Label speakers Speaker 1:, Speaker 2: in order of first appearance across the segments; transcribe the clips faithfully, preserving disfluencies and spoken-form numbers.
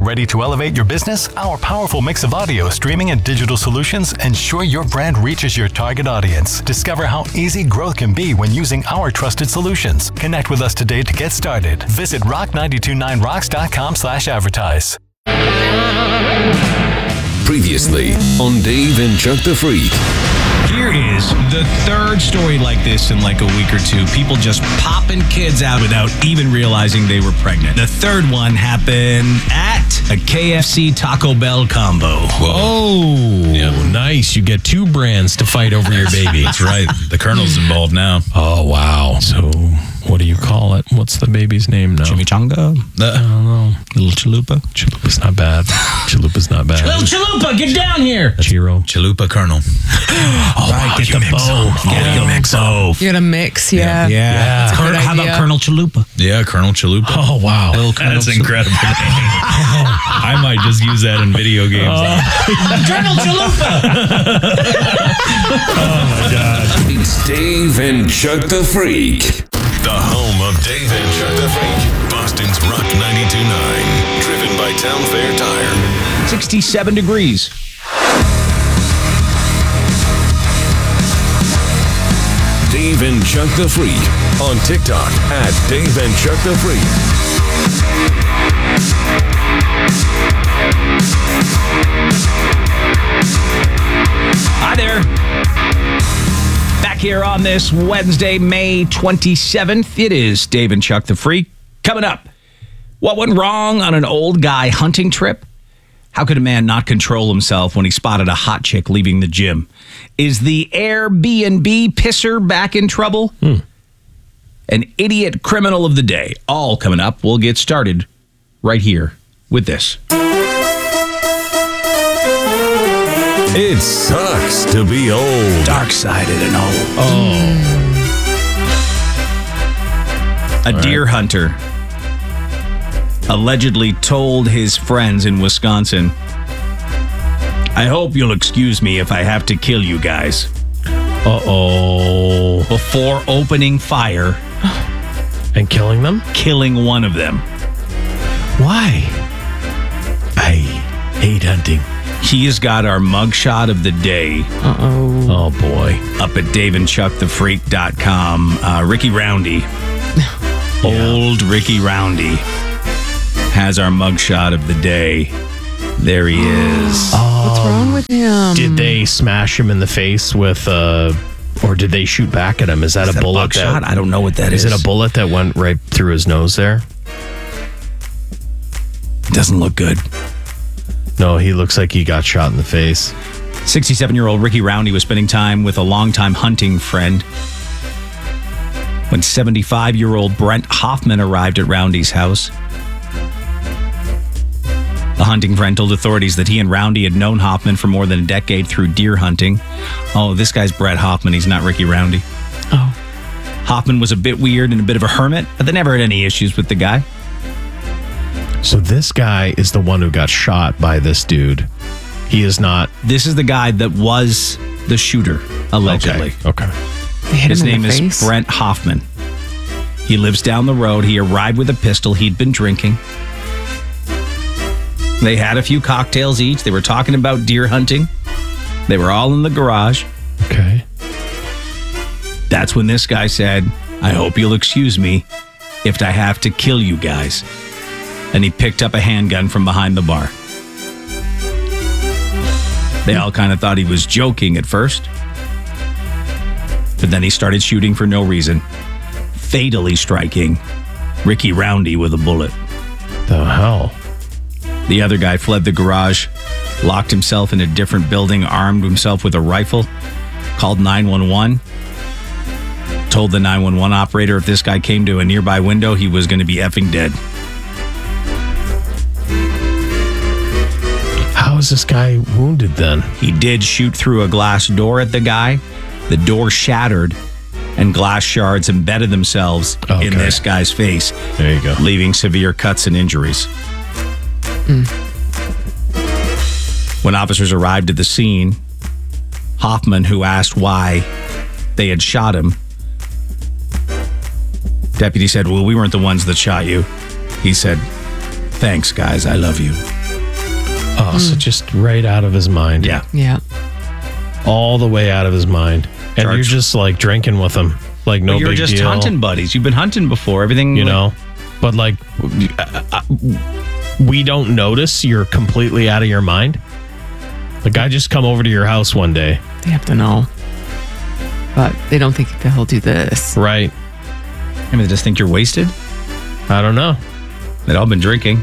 Speaker 1: Ready to elevate your business? Our powerful mix of audio, streaming, and digital solutions ensure your brand reaches your target audience. Discover how easy growth can be when using our trusted solutions. Connect with us today to get started. Visit rock nine two nine rocks dot com slash advertise.
Speaker 2: Previously on Dave and Chuck the Freak.
Speaker 3: Here is the third story like this in like a week or two. People just popping kids out without even realizing they were pregnant. The third one happened at a K F C Taco Bell combo.
Speaker 4: Oh, yeah, well, nice. You get two brands to fight over your baby.
Speaker 3: That's right. The Colonel's involved now.
Speaker 4: Oh, wow. So what do you call it? What's the baby's name now?
Speaker 3: Chimichanga?
Speaker 4: Uh, I don't know.
Speaker 3: Little Chalupa?
Speaker 4: Chalupa's not bad. Chalupa's not bad.
Speaker 3: Little Chalupa, get down here.
Speaker 4: Chiro.
Speaker 3: Chalupa Colonel.
Speaker 4: Oh,
Speaker 3: right,
Speaker 4: wow,
Speaker 3: get the bow.
Speaker 4: Get
Speaker 3: Yeah,
Speaker 4: the
Speaker 3: mix both.
Speaker 5: You gotta mix, yeah.
Speaker 3: Yeah.
Speaker 4: Yeah.
Speaker 5: That's a good
Speaker 3: How
Speaker 5: idea.
Speaker 3: about Colonel Chalupa?
Speaker 6: Yeah, Colonel Chalupa.
Speaker 4: Oh, wow.
Speaker 3: Little Colonel
Speaker 6: That's
Speaker 3: Chalupa.
Speaker 6: incredible. I might just use that in video games.
Speaker 3: Colonel Chalupa!
Speaker 4: Oh, my God.
Speaker 2: It's Dave and Chuck the Freak.
Speaker 7: The home of Dave and Chuck the Freak. Boston's Rock ninety-two point nine. Driven by Town Fair Tire.
Speaker 3: sixty-seven degrees.
Speaker 2: Dave and Chuck the Freak on TikTok at Dave and Chuck the Freak.
Speaker 3: Hi there. Back here on this Wednesday, May twenty-seventh. It is Dave and Chuck the Freak. Coming up, what went wrong on an old guy hunting trip? How could a man not control himself when he spotted a hot chick leaving the gym? Is the Airbnb pisser back in trouble? Hmm. An idiot criminal of the day. All coming up. We'll get started right here with this.
Speaker 2: It sucks to be old.
Speaker 3: Dark-sided and old.
Speaker 4: Oh.
Speaker 3: A deer hunter allegedly told his friends in Wisconsin, I hope you'll excuse me if I have to kill you guys.
Speaker 4: Uh-oh.
Speaker 3: Before opening fire,
Speaker 4: And killing them?
Speaker 3: killing one of them.
Speaker 4: Why?
Speaker 3: I hate hunting. He has got our mugshot of the day
Speaker 5: Uh-oh.
Speaker 4: Oh, boy.
Speaker 3: up at dave and chuck the freak dot com. Uh, Ricky Roundy. Old Ricky Roundy has our mugshot of the day. There he is.
Speaker 5: What's wrong with him?
Speaker 4: Did they smash him in the face with, uh, or did they shoot back at him? Is that
Speaker 3: Is
Speaker 4: a
Speaker 3: that
Speaker 4: bullet?
Speaker 3: buckshot?
Speaker 4: that,
Speaker 3: I don't know what that is.
Speaker 4: Is it a bullet that went right through his nose there?
Speaker 3: Doesn't look good.
Speaker 4: No, he looks like he got shot in the face.
Speaker 3: sixty-seven-year-old Ricky Roundy was spending time with a longtime hunting friend when seventy-five-year-old Brent Hoffman arrived at Roundy's house. The hunting friend told authorities that he and Roundy had known Hoffman for more than a decade through deer hunting. Oh, this guy's Brett Hoffman. He's not Ricky Roundy.
Speaker 5: Oh.
Speaker 3: Hoffman was a bit weird and a bit of a hermit, but they never had any issues with the guy.
Speaker 4: So this guy is the one who got shot by this dude. He is not.
Speaker 3: This is the guy that was the shooter, allegedly.
Speaker 4: Okay. okay.
Speaker 5: They hit
Speaker 3: His
Speaker 5: him in
Speaker 3: name
Speaker 5: the
Speaker 3: is
Speaker 5: face?
Speaker 3: Brent Hoffman. He lives down the road. He arrived with a pistol. He'd been drinking. They had a few cocktails each. They were talking about deer hunting. They were all in the garage.
Speaker 4: Okay.
Speaker 3: That's when this guy said, I hope you'll excuse me if I have to kill you guys. And he picked up a handgun from behind the bar. They all kind of thought he was joking at first. But then he started shooting for no reason, fatally striking Ricky Roundy with a bullet.
Speaker 4: The hell?
Speaker 3: The other guy fled the garage, locked himself in a different building, armed himself with a rifle, called nine one one, told the nine one one operator if this guy came to a nearby window, he was going to be effing dead.
Speaker 4: How is this guy wounded then?
Speaker 3: He did shoot through a glass door at the guy. The door shattered, and glass shards embedded themselves
Speaker 4: Okay.
Speaker 3: in this guy's face,
Speaker 4: There you go.
Speaker 3: leaving severe cuts and injuries. When officers arrived at the scene, Hoffman, who asked why they had shot him, deputy said, well, we weren't the ones that shot you. He said, thanks, guys. I love you.
Speaker 4: Oh, so just right out of his mind.
Speaker 3: Yeah.
Speaker 5: Yeah.
Speaker 4: All the way out of his mind. And
Speaker 3: Charged.
Speaker 4: you're just like drinking with him. Like no
Speaker 3: Well, you were
Speaker 4: big
Speaker 3: just
Speaker 4: deal.
Speaker 3: hunting buddies. You've been hunting before. Everything,
Speaker 4: You
Speaker 3: like-
Speaker 4: know? But like, uh, uh, we don't notice you're completely out of your mind. Like, I just come over to your house one day.
Speaker 5: They have to know. But they don't think that he'll do this.
Speaker 4: Right.
Speaker 3: I mean, they just think you're wasted.
Speaker 4: I don't know.
Speaker 3: They've all been drinking.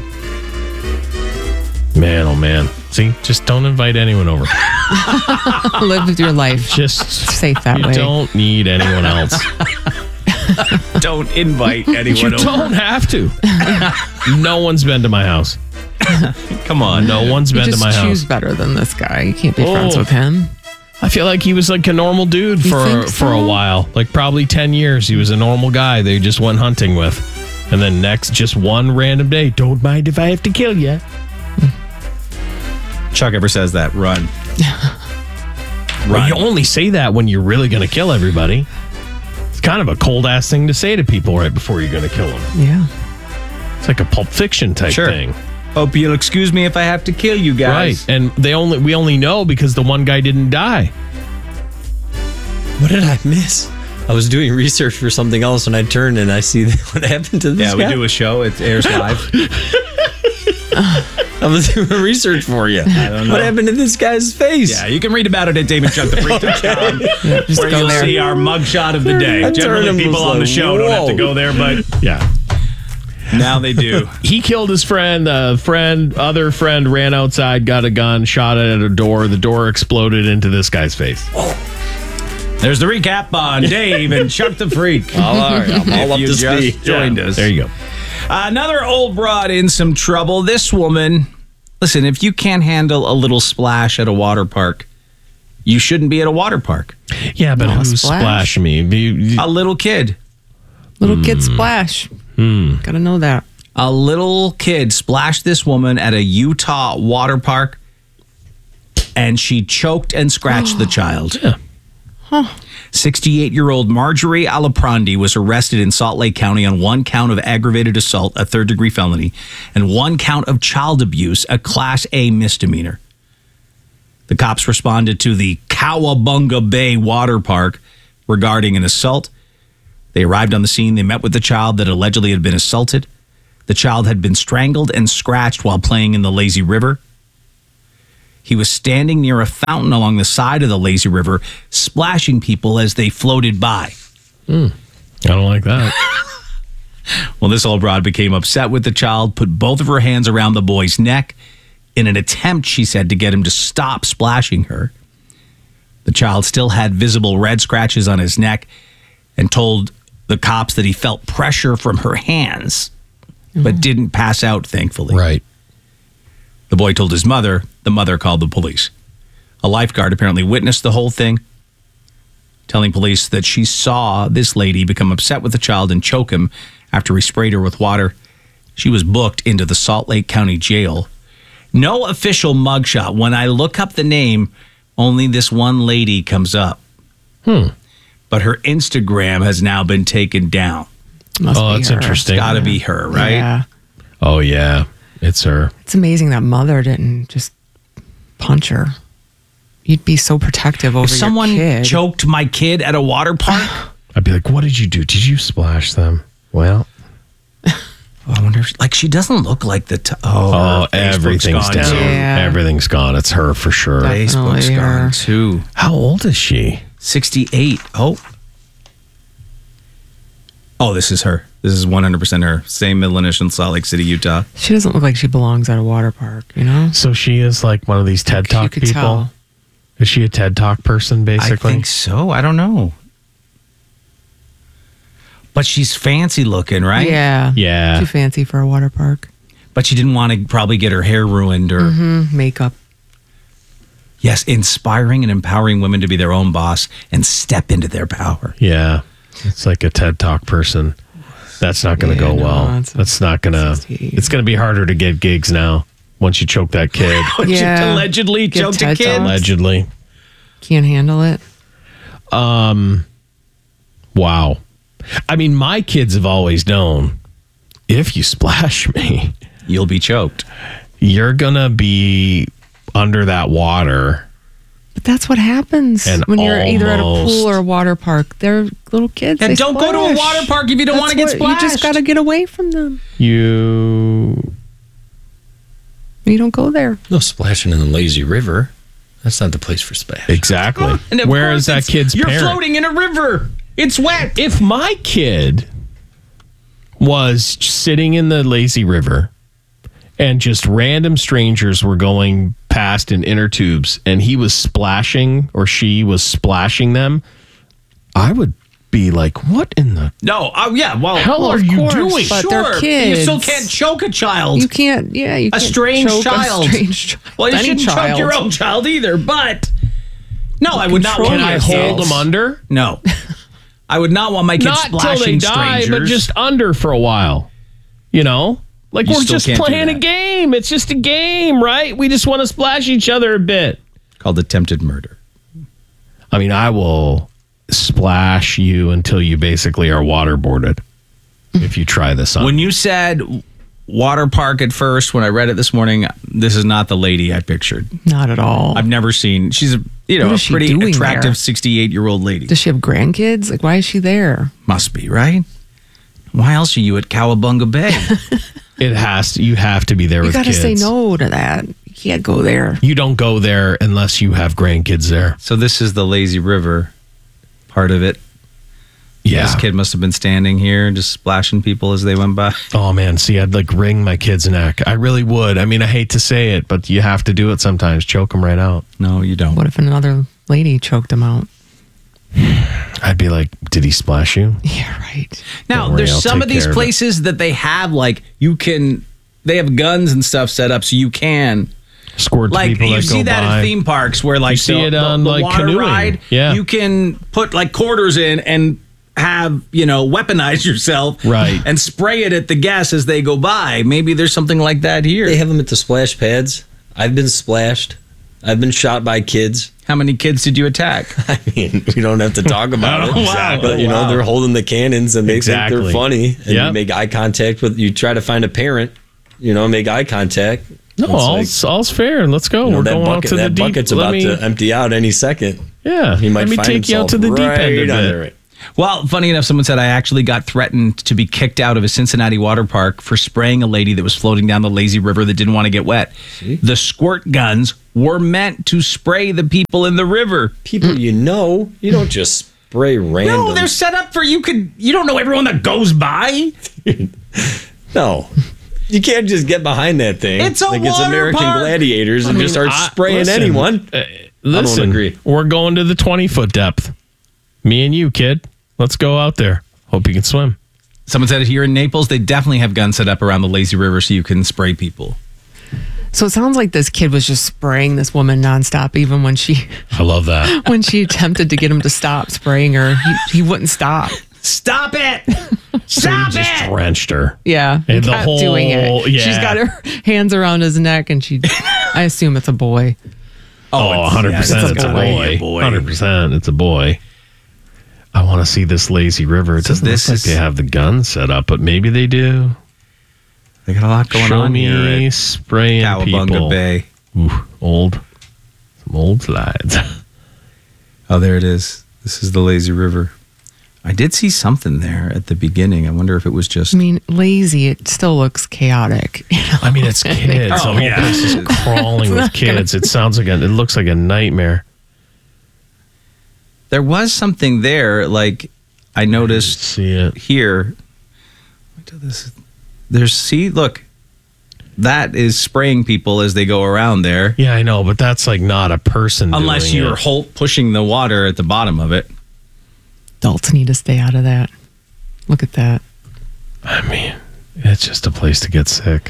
Speaker 4: Man, oh man. See, just don't invite anyone over.
Speaker 5: Live with your life.
Speaker 4: Just
Speaker 5: Safe that
Speaker 4: you
Speaker 5: way.
Speaker 4: don't need anyone else.
Speaker 3: Don't invite
Speaker 4: You
Speaker 3: anyone over.
Speaker 4: don't have to. No one's been to my house.
Speaker 3: Come on.
Speaker 4: No one's
Speaker 5: You
Speaker 4: been to
Speaker 5: just
Speaker 4: my
Speaker 5: choose
Speaker 4: house.
Speaker 5: better than this guy. You can't be friends
Speaker 4: Oh.
Speaker 5: with him.
Speaker 4: I feel like he was like a normal dude
Speaker 5: You
Speaker 4: for
Speaker 5: think
Speaker 4: for a
Speaker 5: so?
Speaker 4: while. Like probably ten years. He was a normal guy they just went hunting with. And then next, just one random day, don't mind if I have to kill you.
Speaker 3: Chuck ever says that, run.
Speaker 4: Well,
Speaker 3: Run.
Speaker 4: you only say that when you're really going to kill everybody. It's kind of a cold ass thing to say to people right before you're going to kill them.
Speaker 5: Yeah.
Speaker 4: It's like a Pulp Fiction type
Speaker 3: Sure.
Speaker 4: thing.
Speaker 3: Hope you'll excuse me if I have to kill you guys.
Speaker 4: Right. And they only we only know because the one guy didn't die.
Speaker 8: What did I miss? I was doing research for something else, and I turned and I see what happened to this
Speaker 3: Yeah,
Speaker 8: guy.
Speaker 3: we do a show. It airs live.
Speaker 8: I was doing research for you.
Speaker 3: I don't know.
Speaker 8: What happened to this guy's face?
Speaker 3: Yeah, you can read about it at david chuck the freak dot com,
Speaker 5: Just
Speaker 3: where
Speaker 5: go
Speaker 3: you'll
Speaker 5: there.
Speaker 3: see our mugshot of the day.
Speaker 8: I turned
Speaker 3: Generally,
Speaker 8: and
Speaker 3: people
Speaker 8: was
Speaker 3: on the
Speaker 8: like,
Speaker 3: show don't have to
Speaker 8: whoa.
Speaker 3: go there, but
Speaker 4: Yeah.
Speaker 3: now they do.
Speaker 4: He killed his friend. The friend, other friend, ran outside, got a gun, shot it at a door. The door exploded into this guy's face.
Speaker 3: There's the recap on Dave and Chuck the Freak.
Speaker 8: All right, I'm all
Speaker 3: If
Speaker 8: up
Speaker 3: you
Speaker 8: to
Speaker 3: just
Speaker 8: speed.
Speaker 3: joined us.
Speaker 4: There you go.
Speaker 3: Another old broad in some trouble. This woman, listen, if you can't handle a little splash at a water park, you shouldn't be at a water park.
Speaker 4: Yeah, but
Speaker 5: No, a
Speaker 4: who
Speaker 5: splash.
Speaker 4: splashed me? You- you-
Speaker 3: A little kid.
Speaker 5: Little kid splash. Gotta know that.
Speaker 3: A little kid splashed this woman at a Utah water park, and she choked and scratched the child.
Speaker 4: Yeah.
Speaker 3: sixty-eight-year-old Marjorie Alaprandi was arrested in Salt Lake County on one count of aggravated assault, a third-degree felony, and one count of child abuse, a Class A misdemeanor. The cops responded to the Cowabunga Bay Water Park regarding an assault. They arrived on the scene. They met with the child that allegedly had been assaulted. The child had been strangled and scratched while playing in the lazy river. He was standing near a fountain along the side of the lazy river, splashing people as they floated by.
Speaker 4: I don't like that.
Speaker 3: Well, this old broad became upset with the child, put both of her hands around the boy's neck in an attempt, she said, to get him to stop splashing her. The child still had visible red scratches on his neck and told the cops that he felt pressure from her hands, but didn't pass out, thankfully.
Speaker 4: Right.
Speaker 3: The boy told his mother. The mother called the police. A lifeguard apparently witnessed the whole thing, telling police that she saw this lady become upset with the child and choke him after he sprayed her with water. She was booked into the Salt Lake County Jail. No official mugshot. When I look up the name, only this one lady comes up.
Speaker 4: Hmm.
Speaker 3: But her Instagram has now been taken down.
Speaker 5: Must
Speaker 4: Oh,
Speaker 5: be
Speaker 4: that's
Speaker 5: her.
Speaker 4: interesting.
Speaker 3: Got to be her, right?
Speaker 5: Yeah.
Speaker 4: Oh, yeah. It's her.
Speaker 5: It's amazing that mother didn't just punch her. You'd be so protective over
Speaker 3: If someone
Speaker 5: your kid.
Speaker 3: choked my kid at a water park,
Speaker 4: I'd be like, what did you do? Did you splash them? Well,
Speaker 3: I wonder if, like, she doesn't look like the. T- oh,
Speaker 4: oh,
Speaker 3: her Facebook's
Speaker 4: everything's
Speaker 3: gone
Speaker 4: down.
Speaker 3: too.
Speaker 5: Yeah.
Speaker 4: Everything's gone. It's her for sure.
Speaker 5: Definitely.
Speaker 3: Facebook's
Speaker 5: her.
Speaker 3: gone too.
Speaker 4: How old is she?
Speaker 3: sixty-eight. Oh. Oh, this is her. This is one hundred percent her. Same middle initial in Salt Lake City, Utah.
Speaker 5: She doesn't look like she belongs at a water park, you know?
Speaker 4: So she is like one of these TED
Speaker 5: You
Speaker 4: Talk
Speaker 5: could
Speaker 4: people?
Speaker 5: tell.
Speaker 4: Is she a TED Talk person, basically?
Speaker 3: I think so. I don't know. But she's fancy looking, right?
Speaker 5: Yeah.
Speaker 4: Yeah.
Speaker 5: Too fancy for a water park.
Speaker 3: But she didn't want to probably get her hair ruined or.
Speaker 5: Mm, makeup.
Speaker 3: Yes, inspiring and empowering women to be their own boss and step into their power.
Speaker 4: Yeah. It's like a TED Talk person. That's not going to
Speaker 5: Yeah,
Speaker 4: go
Speaker 5: no,
Speaker 4: well.
Speaker 5: that's-
Speaker 4: That's not going to.
Speaker 5: sixty-eight.
Speaker 4: It's going to be harder to get gigs now once you choke that kid.
Speaker 5: Yeah.
Speaker 3: Allegedly
Speaker 5: Get
Speaker 3: choked a
Speaker 5: TED
Speaker 3: kid.
Speaker 5: Talks.
Speaker 4: Allegedly.
Speaker 5: Can't handle it.
Speaker 4: Wow. I mean, my kids have always known if you splash me,
Speaker 3: You'll be choked.
Speaker 4: you're going to be under that water.
Speaker 5: But that's what happens
Speaker 4: And
Speaker 5: when you're either at a
Speaker 4: almost-
Speaker 5: pool or a water park. They're little kids.
Speaker 3: And
Speaker 5: they
Speaker 3: don't go to a
Speaker 5: splash.
Speaker 3: water park if you don't
Speaker 5: That's
Speaker 3: want to get
Speaker 5: what-
Speaker 3: splashed.
Speaker 5: You just got to get away from them.
Speaker 4: You
Speaker 5: You don't go there.
Speaker 8: No splashing in the lazy river. That's not the place for splash.
Speaker 4: exactly.
Speaker 3: And of
Speaker 4: Where
Speaker 3: course
Speaker 4: is that
Speaker 3: it's-
Speaker 4: kid's
Speaker 3: You're
Speaker 4: parent?
Speaker 3: floating in a river. It's wet.
Speaker 4: If my kid was sitting in the lazy river and just random strangers were going past in inner tubes and he was splashing or she was splashing them, I would be like, what in the
Speaker 3: No, oh yeah, well,
Speaker 4: hell
Speaker 5: Well,
Speaker 4: are
Speaker 5: of
Speaker 4: you
Speaker 5: course,
Speaker 4: doing?
Speaker 5: but
Speaker 3: sure.
Speaker 5: they're kids.
Speaker 3: You still can't choke a child.
Speaker 5: You can't. Yeah, you
Speaker 3: A
Speaker 5: can't
Speaker 3: strange
Speaker 5: choke
Speaker 3: child.
Speaker 5: A strange child.
Speaker 3: well, you
Speaker 5: Any
Speaker 3: shouldn't
Speaker 5: child.
Speaker 3: choke your own child either, but no, I would not
Speaker 5: control
Speaker 3: want
Speaker 4: Can I
Speaker 3: my
Speaker 4: hold
Speaker 3: kids-
Speaker 4: them under?
Speaker 3: No. I would not want my kids
Speaker 4: Not till
Speaker 3: splashing
Speaker 4: they die,
Speaker 3: strangers.
Speaker 4: but just under for a while. You know? Like
Speaker 3: You
Speaker 4: we're
Speaker 3: still
Speaker 4: just
Speaker 3: can't do
Speaker 4: playing a
Speaker 3: that.
Speaker 4: game. It's just a game, right? We just want to splash each other a bit.
Speaker 3: called attempted murder.
Speaker 4: I mean, I will splash you until you basically are waterboarded if you try this on.
Speaker 3: When you said water park at first, when I read it this morning, this is not the lady I pictured.
Speaker 5: Not at all.
Speaker 3: I've never seen. She's a you know
Speaker 5: What
Speaker 3: a
Speaker 5: is she
Speaker 3: pretty
Speaker 5: doing
Speaker 3: attractive
Speaker 5: there?
Speaker 3: sixty-eight year old lady.
Speaker 5: Does she have grandkids? Like, why is she there?
Speaker 3: Must be right. Why else are you at Cowabunga Bay?
Speaker 4: It has to, you have to be there
Speaker 5: You
Speaker 4: with
Speaker 5: got to
Speaker 4: kids.
Speaker 5: say no to that. You can't go there.
Speaker 4: You don't go there unless you have grandkids there.
Speaker 3: So this is the lazy river part of it.
Speaker 4: Yeah.
Speaker 3: This kid must have been standing here just splashing people as they went by.
Speaker 4: Oh man, see, I'd like wring my kid's neck. I really would. I mean, I hate to say it, but you have to do it sometimes. Choke them right out.
Speaker 3: No, you don't.
Speaker 5: What if another lady choked him out?
Speaker 4: I'd be like, did he splash you?
Speaker 5: Yeah, right.
Speaker 3: Now,
Speaker 4: Don't worry,
Speaker 3: there's
Speaker 4: I'll
Speaker 3: some
Speaker 4: take
Speaker 3: of these
Speaker 4: care of it.
Speaker 3: places that they have like you can they have guns and stuff set up so you can
Speaker 4: Squirt
Speaker 3: like
Speaker 4: people
Speaker 3: you
Speaker 4: that
Speaker 3: see
Speaker 4: go
Speaker 3: that
Speaker 4: by.
Speaker 3: at theme parks where like
Speaker 4: You see
Speaker 3: the,
Speaker 4: it
Speaker 3: the-
Speaker 4: on,
Speaker 3: the
Speaker 4: like,
Speaker 3: water
Speaker 4: canoeing.
Speaker 3: ride,
Speaker 4: Yeah.
Speaker 3: you can put like quarters in and have, you know, weaponize yourself
Speaker 4: Right.
Speaker 3: and spray it at the guests as they go by. Maybe there's something like that here.
Speaker 8: They have them at the splash pads. I've been splashed. I've been shot by kids.
Speaker 3: How many kids did you attack?
Speaker 8: I mean, we don't have to talk about it.
Speaker 3: Oh, wow.
Speaker 8: But, you know,
Speaker 3: Wow.
Speaker 8: they're holding the cannons and they think
Speaker 4: Exactly.
Speaker 8: they're funny. And
Speaker 4: Yep.
Speaker 8: you make eye contact with, you try to find a parent, you know, make eye contact.
Speaker 4: No,
Speaker 8: It's
Speaker 4: all's,
Speaker 8: like,
Speaker 4: all's fair. Let's go.
Speaker 8: you know,
Speaker 4: We're
Speaker 8: that
Speaker 4: going
Speaker 8: bucket,
Speaker 4: out to the
Speaker 8: that
Speaker 4: deep.
Speaker 8: bucket's
Speaker 4: let
Speaker 8: about
Speaker 4: me,
Speaker 8: to empty out any second.
Speaker 4: yeah,
Speaker 8: He might
Speaker 4: let me
Speaker 8: find
Speaker 4: take you out
Speaker 8: himself
Speaker 4: to the deep
Speaker 8: right
Speaker 4: end of
Speaker 8: under
Speaker 4: it.
Speaker 8: it.
Speaker 3: Well, funny enough, someone said I actually got threatened to be kicked out of a Cincinnati water park for spraying a lady that was floating down the lazy river that didn't want to get wet. The squirt guns were meant to spray the people in the river.
Speaker 8: People you know, you don't just spray random.
Speaker 3: No, they're set up for you could you don't know everyone that goes by.
Speaker 8: No. You can't just get behind that thing.
Speaker 3: It's a
Speaker 8: like it's
Speaker 3: water
Speaker 8: American
Speaker 3: park.
Speaker 8: Gladiators and
Speaker 4: I
Speaker 8: just
Speaker 4: mean,
Speaker 8: start
Speaker 4: I-
Speaker 8: spraying
Speaker 4: listen,
Speaker 8: anyone.
Speaker 4: uh, listen,
Speaker 8: agree.
Speaker 4: We're going to the twenty foot depth. Me and you, kid. Let's go out there. Hope you can swim.
Speaker 3: Someone said here in Naples they definitely have guns set up around the lazy river so you can spray people.
Speaker 5: So it sounds like this kid was just spraying this woman nonstop, even when she
Speaker 4: I love that.
Speaker 5: when she attempted to get him to stop spraying her. He, he wouldn't stop.
Speaker 3: Stop it!
Speaker 4: So
Speaker 3: Stop
Speaker 4: he just
Speaker 3: it!
Speaker 4: drenched her.
Speaker 5: Yeah, he
Speaker 4: And the
Speaker 5: kept doing
Speaker 4: whole-
Speaker 5: it.
Speaker 4: yeah.
Speaker 5: She's got her hands around his neck, and she. I assume it's a boy.
Speaker 4: Oh,
Speaker 3: it's-
Speaker 4: one hundred percent
Speaker 3: yeah,
Speaker 4: it's a
Speaker 3: gotta be
Speaker 4: boy. one hundred percent it's a boy. I want to see this lazy river. It
Speaker 3: So
Speaker 4: doesn't
Speaker 3: this
Speaker 4: look like
Speaker 3: is-
Speaker 4: they have the gun set up, but maybe they do.
Speaker 3: They got a lot going
Speaker 4: Show
Speaker 3: on
Speaker 4: me
Speaker 3: here at
Speaker 4: spraying
Speaker 3: Cowabunga
Speaker 4: people.
Speaker 3: Bay.
Speaker 4: Ooh, old. Some old slides.
Speaker 3: Oh, there it is. This is the lazy river. I did see something there at the beginning. I wonder if it was just
Speaker 5: I mean, lazy. It still looks chaotic. You know?
Speaker 4: I mean, it's kids.
Speaker 3: Oh,
Speaker 4: the whole
Speaker 3: yeah.
Speaker 4: place is crawling with kids. It sounds like a, it looks like a nightmare.
Speaker 3: there was something there. Like I noticed
Speaker 4: See it.
Speaker 3: here. Wait till this. There's see, look, that is spraying people as they go around there.
Speaker 4: Yeah, I know, but that's like not a person.
Speaker 3: Unless
Speaker 4: doing
Speaker 3: you're
Speaker 4: it.
Speaker 3: Holt pushing the water at the bottom of it.
Speaker 5: Adults need to stay out of that. Look at that.
Speaker 4: I mean, it's just a place to get sick.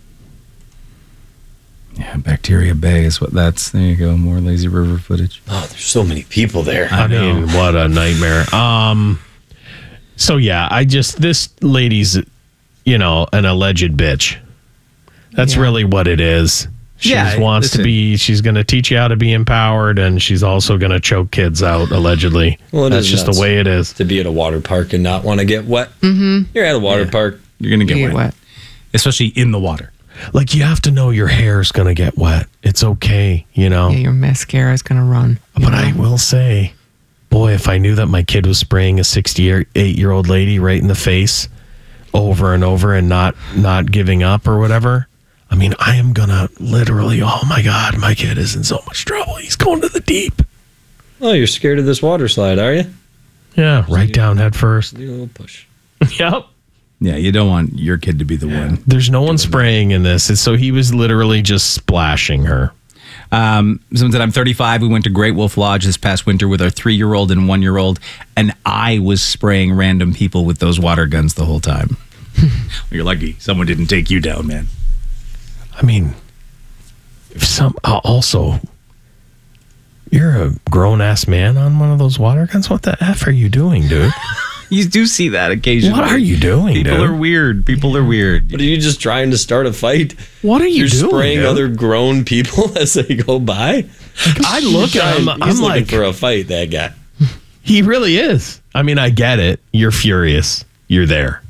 Speaker 3: Yeah, Bacteria Bay is what that's. There you go. More lazy river footage.
Speaker 8: Oh, there's so many people there.
Speaker 4: I, mean, what a nightmare. Um, so yeah, I just this lady's, you know, an alleged bitch. That's
Speaker 5: Yeah.
Speaker 4: really what it is. She
Speaker 3: Yeah,
Speaker 4: wants
Speaker 3: listen.
Speaker 4: to be. She's going to teach you how to be empowered, and she's also going to choke kids out. Allegedly,
Speaker 8: Well, it
Speaker 4: that's
Speaker 8: is
Speaker 4: just
Speaker 8: nuts.
Speaker 4: the way it is.
Speaker 8: To be at a water park and not want to get wet. Mm-hmm. You're at a water park.
Speaker 3: You're gonna get,
Speaker 5: You
Speaker 3: wet.
Speaker 5: get wet.
Speaker 3: especially in the water.
Speaker 4: Like, you have to know your hair's going to get wet. It's okay, you know?
Speaker 5: Yeah, your mascara is going to run.
Speaker 4: But I will say, boy, if I knew that my kid was spraying a sixty-eight-year-old lady right in the face over and over and not not giving up or whatever, I mean, I am going to literally, oh my God, my kid is in so much trouble. He's going to the deep.
Speaker 8: Oh, you're scared of this water slide, are you?
Speaker 4: Yeah, right down head first.
Speaker 8: Do a little push.
Speaker 4: Yep.
Speaker 3: Yeah, you don't want your kid to be the one.
Speaker 4: There's no one spraying in this. It's, so he was literally just splashing her.
Speaker 3: Um, someone said, I'm thirty-five. We went to Great Wolf Lodge this past winter with our three-year-old and one-year-old, and I was spraying random people with those water guns the whole time. You're lucky someone didn't take you down, man.
Speaker 4: I mean, if some uh, also, you're a grown-ass man on one of those water guns. What the F are you doing, dude?
Speaker 3: You do see that occasionally.
Speaker 4: What are you doing,
Speaker 3: People
Speaker 4: dude?
Speaker 3: are weird. People are weird.
Speaker 8: But are you just trying to start a fight?
Speaker 4: What are you
Speaker 8: You're
Speaker 4: doing,
Speaker 8: spraying
Speaker 4: dude?
Speaker 8: other grown people as they go by?
Speaker 4: I look at him,
Speaker 8: He's
Speaker 4: I'm
Speaker 8: looking
Speaker 4: like,
Speaker 8: for a fight, that guy.
Speaker 4: he really is. I mean, I get it. You're furious. You're there.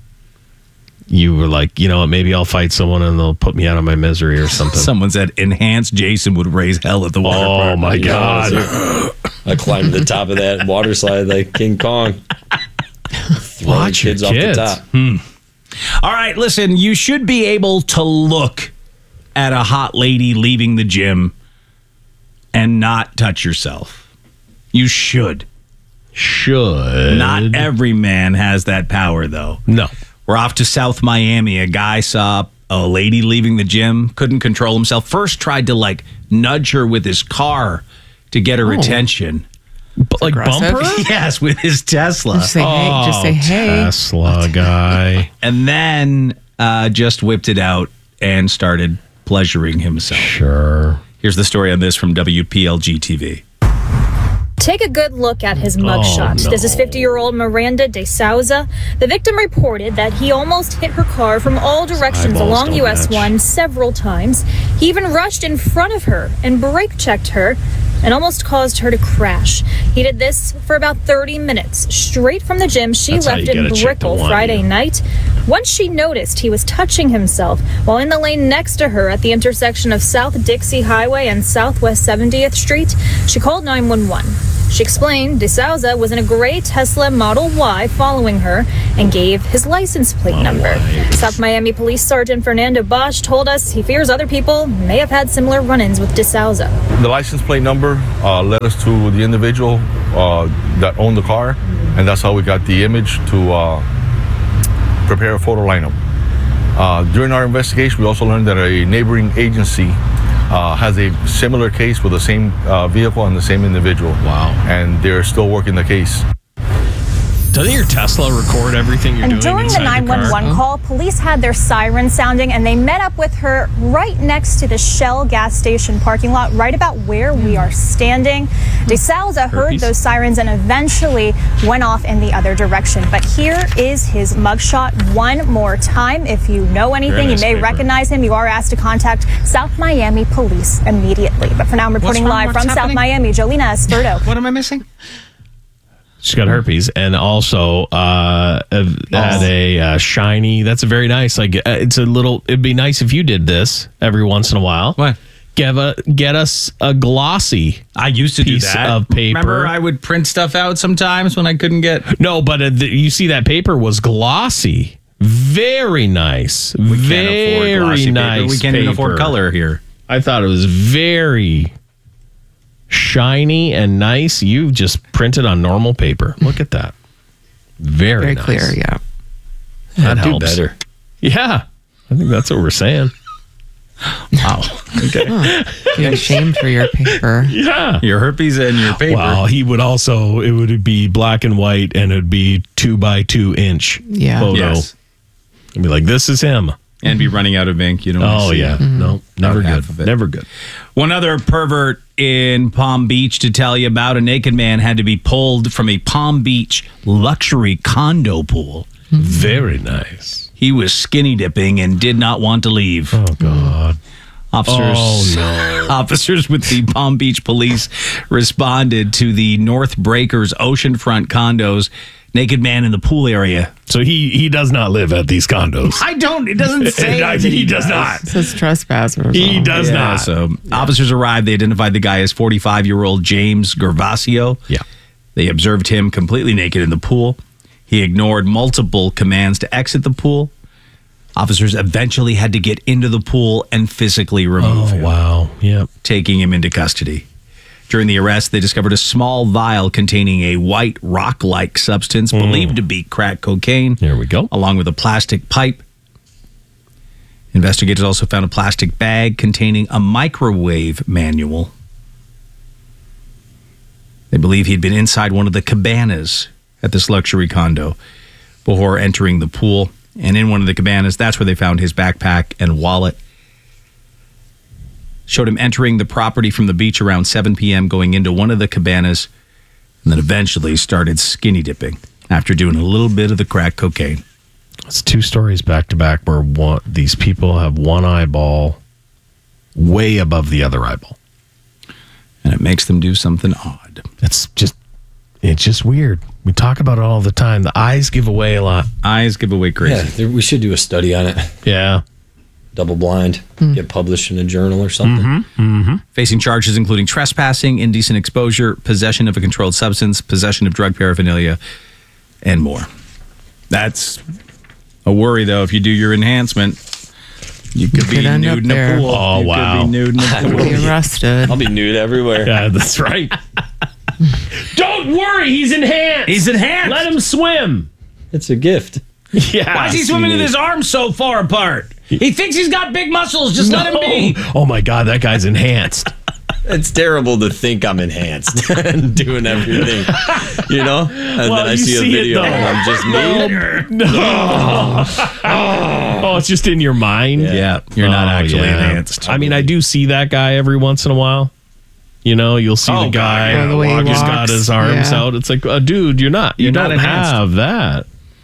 Speaker 4: You were like, you know what, maybe I'll fight someone and they'll put me out of my misery or something.
Speaker 3: Someone said, enhanced Jason would raise hell at the water
Speaker 4: Oh,
Speaker 3: park.
Speaker 4: my God.
Speaker 8: I climbed to the top of that water slide like King Kong. Throwing
Speaker 4: Watch your
Speaker 8: kids off the
Speaker 4: kids.
Speaker 8: top.
Speaker 3: All right, listen, you should be able to look at a hot lady leaving the gym and not touch yourself. You should.
Speaker 4: Should.
Speaker 3: Not every man has that power, though.
Speaker 4: No.
Speaker 3: We're off to South Miami. A guy saw a lady leaving the gym, couldn't control himself. First tried to, like, nudge her with his car to get her
Speaker 5: Oh.
Speaker 3: attention.
Speaker 4: But like
Speaker 5: aggressive.
Speaker 4: bumper?
Speaker 3: Yes, with his Tesla.
Speaker 5: Just say, hey, just say,
Speaker 4: Oh,
Speaker 5: hey.
Speaker 4: Tesla guy.
Speaker 3: And then uh, just whipped it out and started pleasuring himself.
Speaker 4: Sure.
Speaker 3: Here's the story on this from W P L G T V.
Speaker 9: Take a good look at his mugshot.
Speaker 4: no.
Speaker 9: This is fifty-year-old Miranda De Souza. The victim reported that he almost hit her car from all directions
Speaker 4: Eyeballs
Speaker 9: along
Speaker 4: don't
Speaker 9: U S
Speaker 4: match.
Speaker 9: one several times. He even rushed in front of her and brake checked her and almost caused her to crash. He did this for about thirty minutes, straight from the gym she
Speaker 4: That's how
Speaker 9: left
Speaker 4: you
Speaker 9: in
Speaker 4: get a chick to
Speaker 9: Brickell
Speaker 4: want
Speaker 9: Friday
Speaker 4: you.
Speaker 9: night. Once she noticed he was touching himself while in the lane next to her at the intersection of South Dixie Highway and Southwest seventieth Street, she called nine one one. She explained De Souza was in a gray Tesla Model Y following her and gave his license plate number. South Miami Police Sergeant Fernando Bosch told us he fears other people may have had similar run-ins with De Souza.
Speaker 10: The license plate number uh, led us to the individual uh, that owned the car, and that's how we got the image to uh, prepare a photo lineup. Uh, during our investigation, we also learned that a neighboring agency uh, has a similar case with the same uh, vehicle and the same individual.
Speaker 4: Wow.
Speaker 10: And they're still working the case.
Speaker 4: Doesn't your Tesla record everything you're
Speaker 9: And
Speaker 4: doing
Speaker 9: during the
Speaker 4: inside
Speaker 9: nine one one
Speaker 4: car?
Speaker 9: call, police had their siren sounding and they met up with her right next to the Shell gas station parking lot, right about where we are standing. De Souza heard
Speaker 4: Herpes.
Speaker 9: those sirens and eventually went off in the other direction. But here is his mugshot one more time. If you know anything,
Speaker 4: nice
Speaker 9: you may
Speaker 4: paper.
Speaker 9: recognize him. You are asked to contact South Miami Police immediately. But for now, I'm reporting
Speaker 3: wrong?
Speaker 9: live
Speaker 3: What's
Speaker 9: from South
Speaker 3: happening?
Speaker 9: Miami, Jolina Esperto.
Speaker 3: What am I missing?
Speaker 4: She's got herpes, and also uh, had a uh, shiny. That's a very nice. Like uh, it's a little. It'd be nice if you did this every once in a while.
Speaker 3: What?
Speaker 4: Get a get us a glossy.
Speaker 3: I used to
Speaker 4: piece
Speaker 3: do that.
Speaker 4: of paper.
Speaker 3: Remember, I would print stuff out sometimes when I couldn't get.
Speaker 4: No, but uh, the, you see that paper was glossy. Very nice.
Speaker 3: We can't
Speaker 4: very
Speaker 3: afford glossy
Speaker 4: nice.
Speaker 3: paper. We can't even afford
Speaker 4: paper.
Speaker 3: color here.
Speaker 4: I thought it was very shiny and nice. You just printed on normal paper. Look at that. Very,
Speaker 5: Very
Speaker 4: nice.
Speaker 5: clear, yeah.
Speaker 4: That
Speaker 8: Do
Speaker 4: helps.
Speaker 8: better.
Speaker 4: Yeah. I think that's what we're saying.
Speaker 3: Wow. Okay.
Speaker 5: You're ashamed for your paper.
Speaker 4: Yeah.
Speaker 3: Your herpes and your paper.
Speaker 4: Well, he would also, it would be black and white and it would be two by two inch
Speaker 5: Yeah.
Speaker 4: photo.
Speaker 3: Yes.
Speaker 4: It'd be like, this is him.
Speaker 3: And be running out of ink. You don't want to
Speaker 4: Oh,
Speaker 3: see
Speaker 4: yeah.
Speaker 3: it.
Speaker 4: No, never
Speaker 3: About half
Speaker 4: good.
Speaker 3: of it.
Speaker 4: Never good.
Speaker 3: One other pervert in Palm Beach to tell you about. A naked man had to be pulled from a Palm Beach luxury condo pool.
Speaker 4: Very nice.
Speaker 3: He was skinny dipping and did not want to leave.
Speaker 4: Oh, God.
Speaker 3: Officers,
Speaker 4: Oh, no.
Speaker 3: officers with the Palm Beach Police responded to the North Breakers oceanfront condos. Naked man in the pool area.
Speaker 4: So he he does not live at these condos.
Speaker 3: I don't. It doesn't say
Speaker 4: I-
Speaker 3: that
Speaker 4: he does not.
Speaker 5: It says trespassers.
Speaker 4: He does
Speaker 3: Yeah,
Speaker 4: not.
Speaker 3: So officers arrived. They identified the guy as forty-five-year-old James Gervasio.
Speaker 4: Yeah.
Speaker 3: They observed him completely naked in the pool. He ignored multiple commands to exit the pool. Officers eventually had to get into the pool and physically remove
Speaker 4: Oh,
Speaker 3: him,
Speaker 4: wow. Yep.
Speaker 3: taking him into custody. During the arrest, they discovered a small vial containing a white rock-like substance believed to be crack cocaine.
Speaker 4: There we go.
Speaker 3: Along with a plastic pipe. Investigators also found a plastic bag containing a microwave manual. They believe he'd been inside one of the cabanas at this luxury condo before entering the pool. And in one of the cabanas, that's where they found his backpack and wallet. Showed him entering the property from the beach around seven p.m., going into one of the cabanas, and then eventually started skinny dipping after doing a little bit of the crack cocaine.
Speaker 4: It's two stories back to back where one, these people have one eyeball way above the other eyeball.
Speaker 3: And it makes them do something odd.
Speaker 4: It's just, it's just weird. We talk about it all the time. The eyes give away a lot.
Speaker 3: Eyes give away
Speaker 8: Yeah,
Speaker 3: crazy.
Speaker 8: there, we should do a study on it.
Speaker 4: Yeah.
Speaker 8: Double blind, get published in a journal or something.
Speaker 3: Facing charges including trespassing, indecent exposure, possession of a controlled substance, possession of drug paraphernalia, and more. That's a worry, though. If you do your enhancement, you could
Speaker 5: You
Speaker 3: be
Speaker 5: could end
Speaker 3: nude
Speaker 5: up
Speaker 3: in a
Speaker 5: there.
Speaker 3: pool.
Speaker 4: Oh,
Speaker 3: you
Speaker 4: wow.
Speaker 3: Could be nude in a pool.
Speaker 5: Be arrested.
Speaker 8: I'll be nude everywhere.
Speaker 4: Yeah, that's right. Don't worry, he's enhanced.
Speaker 3: He's enhanced.
Speaker 4: Let him swim.
Speaker 8: It's a gift.
Speaker 4: Yeah.
Speaker 3: Why is he swimming with his arms so far apart? He thinks he's got big muscles. Just let him be.
Speaker 4: Oh my God, that guy's enhanced.
Speaker 8: It's terrible to think I'm enhanced and doing everything, you know? And
Speaker 4: Well,
Speaker 8: then I
Speaker 4: you
Speaker 8: see a
Speaker 4: see it,
Speaker 8: video
Speaker 4: though.
Speaker 8: and I'm just me.
Speaker 4: Oh, it's just in your mind.
Speaker 3: Yeah, you're not
Speaker 4: Oh,
Speaker 3: actually
Speaker 4: yeah.
Speaker 3: enhanced.
Speaker 4: I mean, I do see that guy every once in a while. You know, you'll see
Speaker 3: Oh,
Speaker 4: the guy
Speaker 5: God, yeah. The way he
Speaker 4: who's got
Speaker 5: walks.
Speaker 4: his arms
Speaker 5: Yeah.
Speaker 4: out. It's like, uh, dude, you're not. You
Speaker 3: You're not
Speaker 4: don't
Speaker 3: enhanced.
Speaker 4: have that.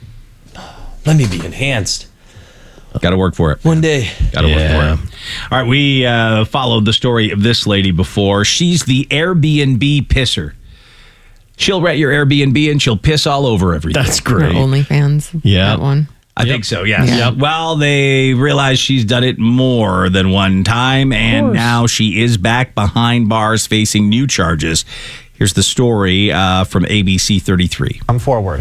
Speaker 8: Let me be enhanced.
Speaker 3: Got to work for it.
Speaker 8: One day.
Speaker 3: Got to
Speaker 4: Yeah.
Speaker 3: work for it. All right, we uh, followed the story of this lady before. She's the Airbnb pisser. She'll rent your Airbnb and she'll piss all over everything.
Speaker 4: That's
Speaker 5: Or
Speaker 4: great.
Speaker 5: OnlyFans.
Speaker 4: Yeah.
Speaker 5: That one.
Speaker 3: I think so, yes.
Speaker 5: Yeah.
Speaker 3: Well, they realize she's done it more than one time, and now she is back behind bars facing new charges. Here's the story uh, from A B C thirty-three.
Speaker 11: Come forward.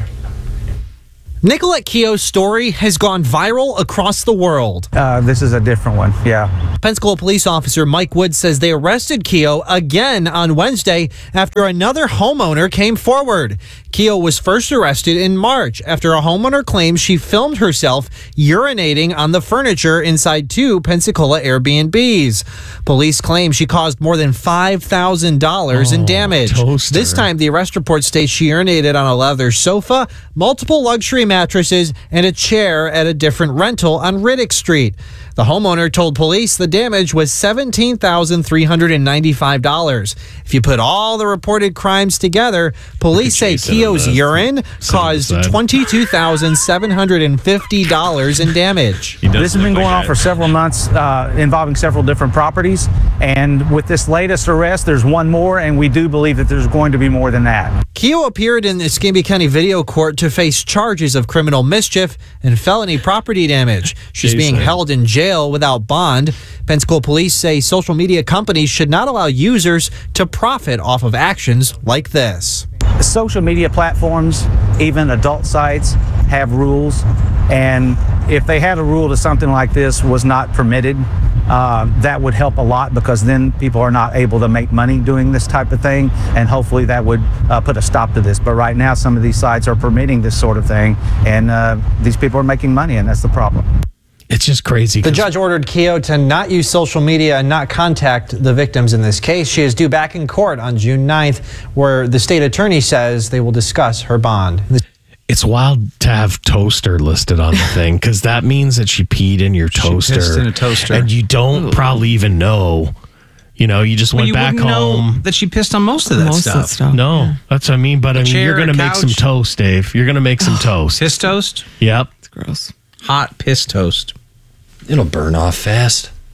Speaker 12: Nicolette Keogh's story has gone viral across the world.
Speaker 11: Uh, this is a different one. Yeah.
Speaker 12: Pensacola police officer Mike Wood says they arrested Keogh again on Wednesday after another homeowner came forward. Keogh was first arrested in March after a homeowner claims she filmed herself urinating on the furniture inside two Pensacola Airbnbs. Police claim she caused more than five thousand dollars in damage.
Speaker 4: toaster.
Speaker 12: This time, the arrest report states she urinated on a leather sofa, multiple luxury mattresses, and a chair at a different rental on Riddick Street. The homeowner told police the damage was seventeen thousand three hundred ninety-five dollars. If you put all the reported crimes together, police say
Speaker 4: Jason
Speaker 12: Keogh's
Speaker 4: on the
Speaker 12: urine caused
Speaker 4: side.
Speaker 12: twenty-two thousand seven hundred fifty dollars in damage.
Speaker 4: He does
Speaker 11: This has
Speaker 4: look
Speaker 11: been
Speaker 4: like
Speaker 11: going on
Speaker 4: that.
Speaker 11: for several months, uh, involving several different properties. And with this latest arrest, there's one more, and we do believe that there's going to be more than that.
Speaker 12: Keogh appeared in the Escambia County Video Court to face charges of criminal mischief and felony property damage. She's being
Speaker 4: Jason.
Speaker 12: held in jail without bond. Pensacola police say social media companies should not allow users to profit off of actions like this.
Speaker 11: Social media platforms, even adult sites, have rules. And if they had a rule that something like this was not permitted, uh, that would help a lot, because then people are not able to make money doing this type of thing. And hopefully that would uh, put a stop to this. But right now, some of these sites are permitting this sort of thing. And uh, these people are making money, and that's the problem.
Speaker 4: It's just crazy.
Speaker 12: The
Speaker 4: 'cause-
Speaker 12: judge ordered Keogh to not use social media and not contact the victims in this case. She is due back in court on June ninth, where the state attorney says they will discuss her bond.
Speaker 4: It's wild to have toaster listed on the thing, because that means that she peed in your toaster.
Speaker 3: pissed in a toaster.
Speaker 4: And you don't probably even know. You know, you just
Speaker 3: Well,
Speaker 4: went
Speaker 3: you
Speaker 4: back
Speaker 3: wouldn't
Speaker 4: home.
Speaker 3: know that she pissed on most of that
Speaker 5: Most
Speaker 3: stuff.
Speaker 5: of that stuff.
Speaker 4: No, that's what I mean. But I mean,
Speaker 3: chair,
Speaker 4: you're going to
Speaker 3: a
Speaker 4: make some
Speaker 3: couch.
Speaker 4: toast, Dave. You're going to make some toast.
Speaker 3: Piss toast?
Speaker 4: Yep.
Speaker 5: It's gross.
Speaker 3: Hot piss toast.
Speaker 8: It'll burn off fast.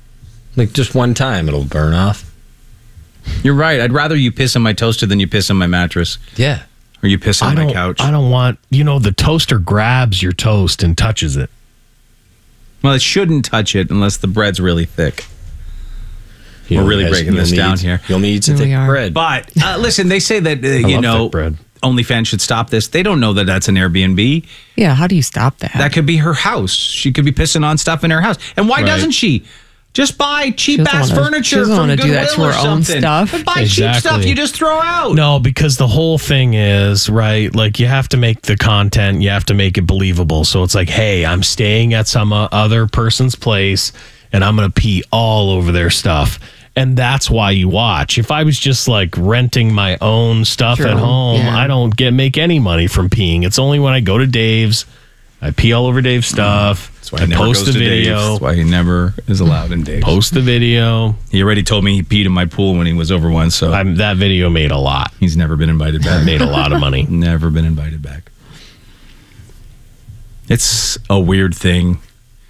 Speaker 8: Like just one time, it'll burn off.
Speaker 3: You're right. I'd rather you piss on my toaster than you piss on my mattress.
Speaker 8: Yeah.
Speaker 3: Or you piss on
Speaker 4: I
Speaker 3: my
Speaker 4: don't,
Speaker 3: couch.
Speaker 4: I don't want, you know, the toaster grabs your toast and touches it.
Speaker 3: Well, it shouldn't touch it unless the bread's really thick.
Speaker 8: You
Speaker 3: We're
Speaker 8: know,
Speaker 3: really
Speaker 8: as
Speaker 3: breaking
Speaker 8: you
Speaker 3: this
Speaker 8: only
Speaker 3: down
Speaker 8: eat-
Speaker 3: here.
Speaker 8: You only eat a
Speaker 5: Here we
Speaker 8: thick
Speaker 5: are.
Speaker 8: bread.
Speaker 3: But uh, listen, they say that, uh, you
Speaker 4: love
Speaker 3: know,
Speaker 4: thick bread.
Speaker 3: OnlyFans should stop this. They don't know that that's an Airbnb.
Speaker 5: Yeah, how do you stop that?
Speaker 3: That could be her house. She could be pissing on stuff in her house. And why
Speaker 4: Right.
Speaker 3: doesn't she? Just buy cheap
Speaker 5: doesn't
Speaker 3: ass
Speaker 5: wanna-
Speaker 3: furniture
Speaker 5: she doesn't
Speaker 3: from
Speaker 5: wanna do
Speaker 3: Goodwill
Speaker 5: that to
Speaker 3: or
Speaker 5: her own
Speaker 3: something.
Speaker 5: stuff.
Speaker 3: But buy cheap
Speaker 4: Exactly.
Speaker 3: stuff you just throw out.
Speaker 4: No, because the whole thing is, right, like you have to make the content, you have to make it believable. So it's like, hey, I'm staying at some uh, other person's place and I'm going to pee all over their stuff. And that's why you watch. If I was just like renting my own stuff
Speaker 5: True,
Speaker 4: at home,
Speaker 5: yeah.
Speaker 4: I don't get make any money from peeing. It's only when I go to Dave's, I pee all over Dave's stuff.
Speaker 3: That's why
Speaker 4: I
Speaker 3: he never
Speaker 4: post
Speaker 3: goes
Speaker 4: the
Speaker 3: to Dave's.
Speaker 4: video.
Speaker 3: That's why he never is allowed in Dave's.
Speaker 4: Post the video.
Speaker 3: He already told me he peed in my pool when he was over once, so
Speaker 4: I'm, that video made a lot.
Speaker 3: he's never been invited back.
Speaker 4: Made a lot of money.
Speaker 3: Never been invited back. It's a weird thing.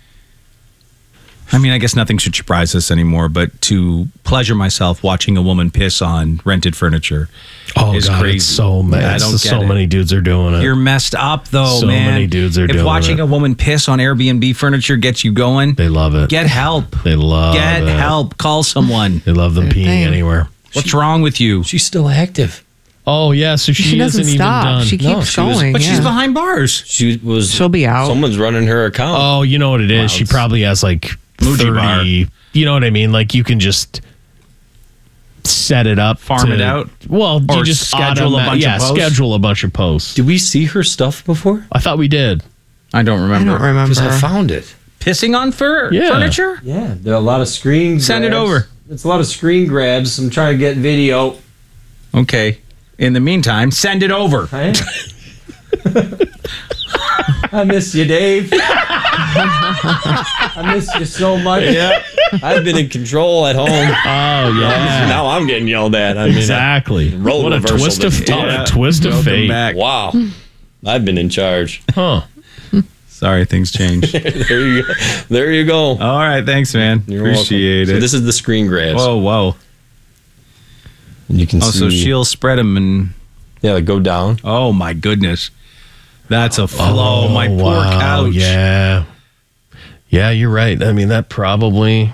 Speaker 3: I mean, I guess nothing should surprise us anymore, but to pleasure myself watching a woman piss on rented furniture
Speaker 4: Oh,
Speaker 3: is
Speaker 4: God,
Speaker 3: crazy.
Speaker 4: it's so many.
Speaker 3: I don't get
Speaker 4: so
Speaker 3: it.
Speaker 4: many dudes are doing it.
Speaker 3: You're messed up, though,
Speaker 4: So
Speaker 3: man.
Speaker 4: many dudes are
Speaker 3: if
Speaker 4: doing
Speaker 3: watching
Speaker 4: it.
Speaker 3: a woman piss on Airbnb furniture gets you going,
Speaker 4: They love it.
Speaker 3: get help.
Speaker 4: They love
Speaker 3: Get
Speaker 4: it.
Speaker 3: help. Call someone.
Speaker 4: They love them
Speaker 5: Good
Speaker 4: peeing
Speaker 5: thing.
Speaker 4: anywhere.
Speaker 3: What's wrong with you?
Speaker 8: She's still active.
Speaker 4: Oh, yeah, so she,
Speaker 5: She doesn't
Speaker 4: isn't
Speaker 5: stop.
Speaker 4: even done.
Speaker 5: She
Speaker 8: No,
Speaker 5: keeps
Speaker 8: she was-
Speaker 5: going.
Speaker 3: But she's
Speaker 5: yeah.
Speaker 3: behind bars.
Speaker 8: She was.
Speaker 5: She'll be out.
Speaker 8: Someone's running her account.
Speaker 4: Oh, you know what it is?
Speaker 8: Wow,
Speaker 4: She
Speaker 8: it's-
Speaker 4: probably has like
Speaker 3: Muji bar.
Speaker 4: thirty. You know what I mean? Like you can just set it up,
Speaker 3: Farm
Speaker 4: to-
Speaker 3: it out?
Speaker 4: Well,
Speaker 3: Or
Speaker 4: you just
Speaker 3: schedule a
Speaker 4: automa-
Speaker 3: bunch of
Speaker 4: yeah,
Speaker 3: posts?
Speaker 4: schedule a bunch of posts.
Speaker 8: Did we see her stuff before?
Speaker 4: I thought we did.
Speaker 3: I don't
Speaker 5: I
Speaker 3: remember.
Speaker 5: don't remember.
Speaker 8: Because I found it.
Speaker 3: Pissing on fur-
Speaker 4: Yeah.
Speaker 3: furniture?
Speaker 8: Yeah, there are a lot of screen.
Speaker 3: Send it
Speaker 8: grabs.
Speaker 3: over.
Speaker 8: It's a lot of screen grabs. I'm trying to get video.
Speaker 3: Okay. In the meantime, send it over.
Speaker 8: Hey? I miss you, Dave. I miss you so much. Yeah. I've been in control at home.
Speaker 4: Oh yeah,
Speaker 8: Now I'm getting yelled at. I mean,
Speaker 4: exactly.
Speaker 8: role
Speaker 4: What a
Speaker 8: reversal
Speaker 4: twist of
Speaker 8: this-
Speaker 4: what
Speaker 3: Yeah.
Speaker 4: a twist of
Speaker 3: Welcome
Speaker 4: fate.
Speaker 3: back.
Speaker 8: wow. I've been in charge.
Speaker 4: Huh?
Speaker 3: Sorry, things changed.
Speaker 8: there you go. There you go.
Speaker 3: All right, thanks, man.
Speaker 8: You're
Speaker 3: Appreciate
Speaker 8: welcome.
Speaker 3: it.
Speaker 8: So this is the screen grabs.
Speaker 3: whoa, whoa.
Speaker 8: And you can
Speaker 3: Oh,
Speaker 8: see.
Speaker 3: so she'll spread them and
Speaker 8: yeah, like go down.
Speaker 3: oh my goodness, that's a flow. my poor
Speaker 4: Oh, wow,
Speaker 3: couch.
Speaker 4: Yeah, yeah, you're right. I mean, that probably.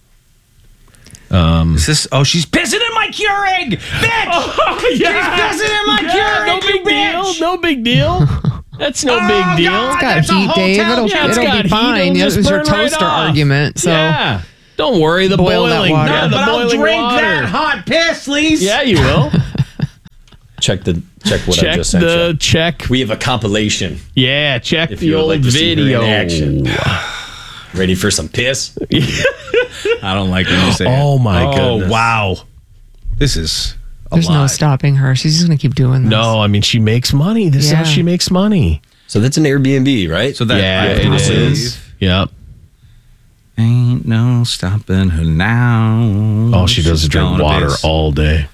Speaker 4: Um,
Speaker 3: Is this? Oh, she's pissing in my Keurig, bitch.
Speaker 4: Oh,
Speaker 3: She's pissing in my Keurig.
Speaker 4: no
Speaker 3: you
Speaker 4: big deal.
Speaker 3: bitch.
Speaker 4: No big deal. That's no
Speaker 3: Oh,
Speaker 4: big deal.
Speaker 3: God,
Speaker 5: It's got
Speaker 3: that's a
Speaker 5: heat, Dave.
Speaker 3: hotel
Speaker 5: It'll,
Speaker 3: chain.
Speaker 4: It's
Speaker 5: it'll
Speaker 4: got
Speaker 5: be
Speaker 4: heat,
Speaker 5: fine.
Speaker 4: it'll
Speaker 5: It
Speaker 4: just
Speaker 5: was your
Speaker 4: burn right
Speaker 5: toaster
Speaker 4: off.
Speaker 5: argument. So
Speaker 4: Yeah. Don't worry, the
Speaker 5: Boil that
Speaker 4: boiling.
Speaker 5: water.
Speaker 4: Yeah,
Speaker 3: No,
Speaker 4: the
Speaker 3: but I'll
Speaker 4: boiling
Speaker 3: drink
Speaker 4: water.
Speaker 3: that hot piss, Lise.
Speaker 4: Yeah, you will.
Speaker 8: Check the check what I
Speaker 4: check
Speaker 8: just sent
Speaker 4: the
Speaker 8: you.
Speaker 4: check.
Speaker 8: We have a compilation.
Speaker 4: Yeah, check
Speaker 8: If
Speaker 4: the
Speaker 8: you would
Speaker 4: old
Speaker 8: like to see her in
Speaker 4: video.
Speaker 8: action. Ready for some piss?
Speaker 3: I don't like when you say
Speaker 4: Oh,
Speaker 3: it.
Speaker 4: my
Speaker 3: oh,
Speaker 4: goodness.
Speaker 3: wow. This is a
Speaker 5: there's no
Speaker 3: lot.
Speaker 5: stopping her. She's just going to keep doing this.
Speaker 4: No, I mean she makes money. This is how
Speaker 5: Yeah.
Speaker 4: she makes money.
Speaker 8: So that's an Airbnb, right?
Speaker 3: So that
Speaker 4: yeah,
Speaker 3: I
Speaker 4: it
Speaker 3: believe
Speaker 4: is. Yep.
Speaker 3: Ain't no stopping her now.
Speaker 4: Oh, she does
Speaker 3: She's
Speaker 4: drink
Speaker 3: gonna
Speaker 4: water
Speaker 3: piss.
Speaker 4: all day.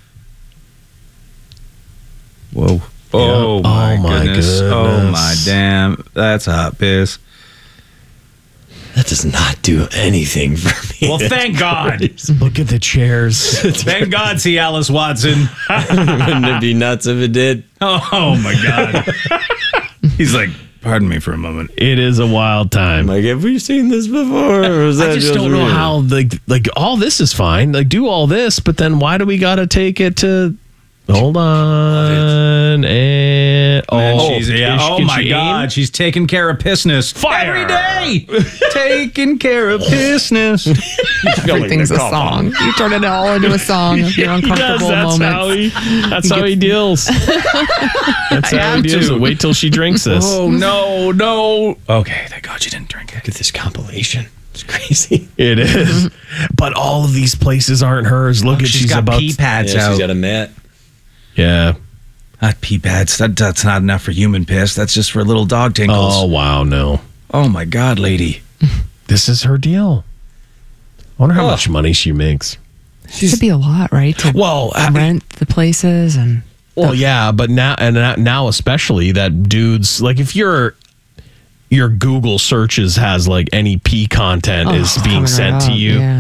Speaker 3: Whoa. Oh,
Speaker 4: Yeah.
Speaker 3: my,
Speaker 4: Oh, my
Speaker 3: goodness. Oh,
Speaker 4: goodness.
Speaker 3: my damn. That's a hot piss.
Speaker 8: That does not do anything for me.
Speaker 3: Well, thank God.
Speaker 4: Look at the chairs.
Speaker 3: Thank God, see Alice Watson.
Speaker 8: Wouldn't it be nuts if it did?
Speaker 3: Oh, my God. He's like, pardon me for a moment.
Speaker 4: It is a wild time.
Speaker 8: Like, have we seen this before? Or is that
Speaker 4: I just don't know
Speaker 8: real?
Speaker 4: how like like all this is fine. Like do all this, but then why do we gotta take it to hold on and oh,
Speaker 3: And she's, yeah,
Speaker 4: is-
Speaker 3: oh
Speaker 4: can
Speaker 3: my
Speaker 4: she
Speaker 3: God,
Speaker 4: aim?
Speaker 3: she's taking care of pissness.
Speaker 4: Fire.
Speaker 3: Every day. Taking care of pissness.
Speaker 5: Everything's a song. You turn it all into a song of your
Speaker 4: He does.
Speaker 5: uncomfortable
Speaker 4: That's
Speaker 5: moments.
Speaker 4: how he. That's how he deals. That's how he
Speaker 3: have
Speaker 4: deals.
Speaker 3: to.
Speaker 4: Wait till she drinks this.
Speaker 3: Oh, no, no. Okay, thank God you didn't drink it.
Speaker 8: Look at this compilation. It's crazy.
Speaker 4: It is. But all of these places aren't hers. Look at
Speaker 3: she's
Speaker 4: she's
Speaker 3: got
Speaker 4: about.
Speaker 3: pee pads
Speaker 8: Yeah,
Speaker 3: out.
Speaker 8: she's got a mat.
Speaker 4: Yeah.
Speaker 3: Not pee pads. That, that's not enough for human piss. That's just for little dog tinkles.
Speaker 4: Oh wow, no.
Speaker 3: Oh my God, lady.
Speaker 4: This is her deal. I wonder how
Speaker 8: Oh.
Speaker 4: much money she makes.
Speaker 5: Should be a lot, right? To
Speaker 4: Well, I-
Speaker 5: rent the places and
Speaker 4: Well, yeah, but now and now- now especially that dudes like if your your Google searches has like any pee content
Speaker 5: Oh,
Speaker 4: is being
Speaker 5: coming
Speaker 4: sent
Speaker 5: right
Speaker 4: to
Speaker 5: up,
Speaker 4: you.
Speaker 5: yeah.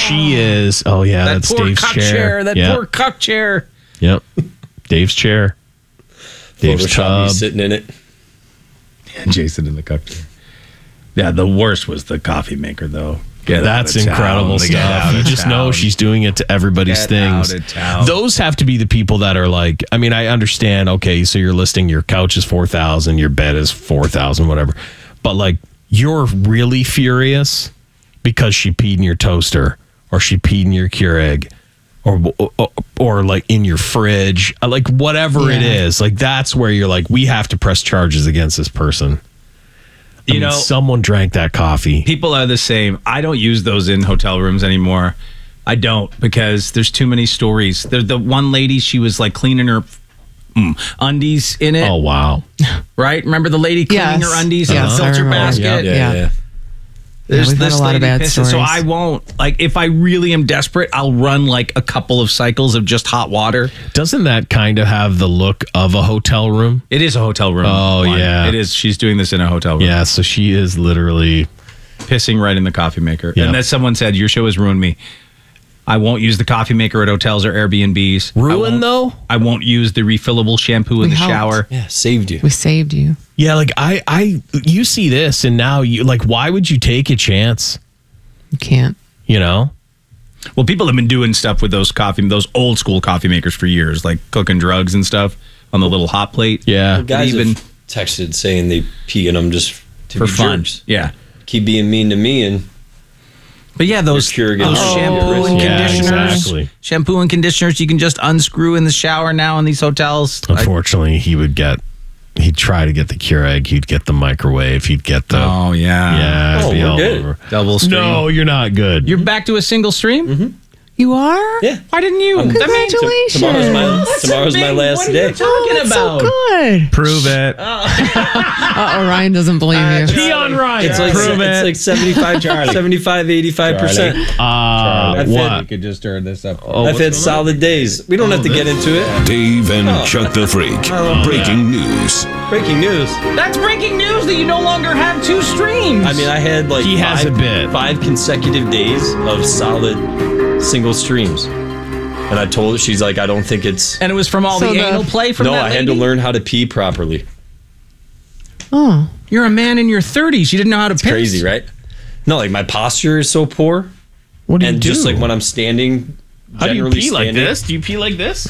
Speaker 4: she is. Oh yeah,
Speaker 3: that
Speaker 4: that's
Speaker 3: poor
Speaker 4: Dave's
Speaker 3: cuck
Speaker 4: chair.
Speaker 3: chair. That
Speaker 4: Yep.
Speaker 3: poor cuck chair.
Speaker 4: Yep. Dave's chair. Dave's
Speaker 8: Photoshop me
Speaker 4: tub.
Speaker 8: sitting in it.
Speaker 3: Yeah, Jason in the cuck chair. Yeah, the worst was the coffee maker, though. Get
Speaker 4: That's
Speaker 3: out of
Speaker 4: incredible
Speaker 3: town. Get
Speaker 4: stuff.
Speaker 3: out
Speaker 4: You
Speaker 3: of
Speaker 4: just know
Speaker 3: town.
Speaker 4: she's doing it to everybody's
Speaker 3: Get
Speaker 4: things.
Speaker 3: out of town.
Speaker 4: Those have to be the people that are like, I mean, I understand, okay, so you're listing your couch is four thousand, your bed is four thousand, whatever. But like, you're really furious because she peed in your toaster or she peed in your Keurig or, or, or like in your fridge, like whatever it
Speaker 5: Yeah.
Speaker 4: is. Like, that's where you're like, we have to press charges against this person. I
Speaker 3: You
Speaker 4: mean,
Speaker 3: know-
Speaker 4: someone drank that coffee.
Speaker 3: People are the same. I don't use those in hotel rooms anymore. I don't because there's too many stories. There's the one lady, she was like cleaning her mm, undies in it.
Speaker 4: Oh, wow.
Speaker 3: Right? Remember the lady cleaning
Speaker 5: Yes.
Speaker 3: her undies
Speaker 5: Yes,
Speaker 3: in the
Speaker 5: I
Speaker 3: filter
Speaker 5: remember.
Speaker 3: basket?
Speaker 5: Yeah, yeah.
Speaker 8: yeah.
Speaker 3: There's
Speaker 5: Yeah, we've had
Speaker 3: this
Speaker 5: a lot of
Speaker 3: lady
Speaker 5: bad
Speaker 3: pissing, so
Speaker 5: stories.
Speaker 3: I won't like if I really am desperate, I'll run like a couple of cycles of just hot water.
Speaker 4: Doesn't that kind of have the look of a hotel room?
Speaker 3: It is a hotel room.
Speaker 4: Oh,
Speaker 3: one.
Speaker 4: yeah.
Speaker 3: It is. She's doing this in a hotel room.
Speaker 4: Yeah, so she is literally
Speaker 3: Pissing right in the coffee maker.
Speaker 4: Yeah.
Speaker 3: And then someone said, your show has ruined me. I won't use the coffee maker at hotels or Airbnbs. I
Speaker 4: ruined
Speaker 3: won't-
Speaker 4: though.
Speaker 3: I won't use the refillable shampoo in
Speaker 5: We
Speaker 3: the
Speaker 5: helped.
Speaker 3: shower.
Speaker 8: Yeah, saved you.
Speaker 5: We saved you.
Speaker 4: Yeah, like I, I, you see this, and now you like, why would you take a chance?
Speaker 5: You can't.
Speaker 4: You know,
Speaker 3: Well, people have been doing stuff with those coffee, those old school coffee makers for years, like cooking drugs and stuff on the little hot plate.
Speaker 4: yeah.
Speaker 8: Guys
Speaker 3: even-
Speaker 8: have texted saying they pee in them just to
Speaker 3: For
Speaker 8: be
Speaker 3: fun.
Speaker 8: jerks.
Speaker 3: Yeah.
Speaker 8: Keep being mean to me and
Speaker 3: But yeah, those,
Speaker 8: Your Keurig
Speaker 3: those
Speaker 8: is-
Speaker 3: shampoo and
Speaker 4: Yeah,
Speaker 3: conditioners,
Speaker 4: exactly.
Speaker 3: shampoo and conditioners, you can just unscrew in the shower now in these hotels. I-
Speaker 4: Unfortunately, he would get, he'd try to get the Keurig, he'd get the microwave, he'd get the,
Speaker 3: oh yeah,
Speaker 4: yeah, it'd
Speaker 8: Oh,
Speaker 4: be
Speaker 8: we're
Speaker 4: all
Speaker 8: good.
Speaker 4: over.
Speaker 3: double stream.
Speaker 4: No, you're not good.
Speaker 3: You're back to a single stream. Mm-hmm.
Speaker 5: You are?
Speaker 8: yeah.
Speaker 3: Why didn't you?
Speaker 5: Congratulations.
Speaker 8: Tomorrow's my tomorrow's my last
Speaker 3: what are
Speaker 8: day.
Speaker 3: you talking
Speaker 5: That's
Speaker 3: about?
Speaker 5: so good.
Speaker 3: Prove it.
Speaker 5: Uh-oh, Ryan doesn't believe you.
Speaker 4: Pee on Ryan.
Speaker 8: It's like
Speaker 4: Prove
Speaker 8: it's
Speaker 4: it.
Speaker 8: like seventy-five, seventy-five, eighty-five percent.
Speaker 4: uh,
Speaker 8: I've
Speaker 4: what?
Speaker 8: had-
Speaker 3: could just turn this up.
Speaker 4: Oh,
Speaker 8: I've
Speaker 4: what's
Speaker 8: had
Speaker 4: going
Speaker 8: solid days. We don't have to get into it.
Speaker 2: Dave and Chuck the Freak. Breaking news.
Speaker 8: Breaking news.
Speaker 3: That's breaking news that you no longer have two streams.
Speaker 8: I mean, I had like
Speaker 4: He has
Speaker 8: five,
Speaker 4: a bit.
Speaker 8: five consecutive days of solid single streams. And I told her, she's like, I don't think it's.
Speaker 3: and it was from all
Speaker 5: So
Speaker 3: the
Speaker 5: the-
Speaker 3: anal play from
Speaker 8: No,
Speaker 3: that
Speaker 8: I had to
Speaker 3: lady?
Speaker 8: learn how to pee properly.
Speaker 5: Oh.
Speaker 3: You're a man in your thirties. You didn't know how to piss.
Speaker 8: Crazy, right? No, like my posture is so poor.
Speaker 4: What do you
Speaker 8: And
Speaker 4: do?
Speaker 8: just like when I'm standing,
Speaker 4: How do you
Speaker 8: generally
Speaker 4: pee like
Speaker 8: standing-
Speaker 4: this? Do you pee like this?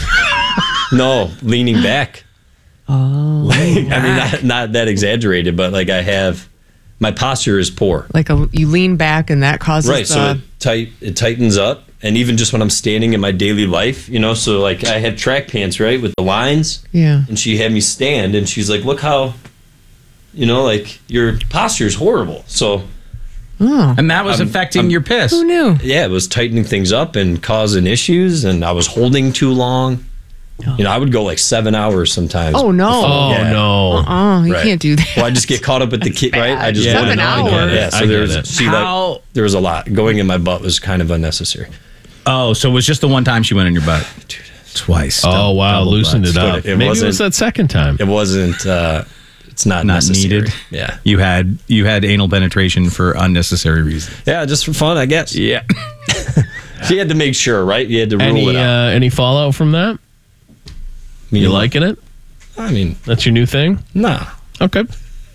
Speaker 8: No, leaning back.
Speaker 5: Oh.
Speaker 8: I mean, not, not that exaggerated, but like I have, my posture is poor.
Speaker 5: Like a, you lean back and that causes
Speaker 8: Right, so
Speaker 5: the...
Speaker 8: it tight it tightens up, and even just when I'm standing in my daily life, you know. So like I had track pants, right, with the lines,
Speaker 5: yeah.
Speaker 8: and she had me stand, and she's like, "Look how, you know, like your posture is horrible." So
Speaker 5: Oh.
Speaker 3: And that was
Speaker 8: I'm-
Speaker 3: affecting
Speaker 8: I'm-
Speaker 3: your piss.
Speaker 5: Who knew?
Speaker 8: yeah, it was tightening things up and causing issues, and I was holding too long. You know, I would go like seven hours sometimes.
Speaker 5: Oh, no.
Speaker 4: Oh
Speaker 8: Yeah.
Speaker 4: no.
Speaker 5: Uh-uh, you
Speaker 8: Right.
Speaker 5: can't do that.
Speaker 8: Well, I just get caught up with the kid, right? I just
Speaker 4: Yeah,
Speaker 5: Seven
Speaker 8: wouldn't-
Speaker 4: no, I get
Speaker 5: hours.
Speaker 4: it.
Speaker 8: Yeah, so
Speaker 4: I
Speaker 8: there
Speaker 4: get
Speaker 8: was
Speaker 4: it.
Speaker 8: she
Speaker 3: How-
Speaker 8: like there was a lot going in my butt was kind of unnecessary.
Speaker 3: Oh, so it was just the one time she went in your butt. Twice.
Speaker 4: Oh
Speaker 3: Double-
Speaker 4: wow,
Speaker 3: double
Speaker 4: loosened
Speaker 3: butts.
Speaker 4: it
Speaker 8: But
Speaker 4: up.
Speaker 8: it- it
Speaker 4: Maybe it was
Speaker 8: wasn't-
Speaker 4: that second time.
Speaker 8: It wasn't. uh It's not
Speaker 3: Not
Speaker 8: necessary.
Speaker 3: needed.
Speaker 8: Yeah,
Speaker 3: You had you had anal penetration for unnecessary reasons.
Speaker 8: yeah, just for fun, I guess.
Speaker 3: Yeah.
Speaker 8: So you had to make sure, right? You had to rule
Speaker 4: Any
Speaker 8: it out.
Speaker 4: uh, any fallout from that?
Speaker 8: I mean,
Speaker 4: You liking it?
Speaker 8: I mean,
Speaker 4: That's your new thing?
Speaker 8: nah.
Speaker 4: Okay.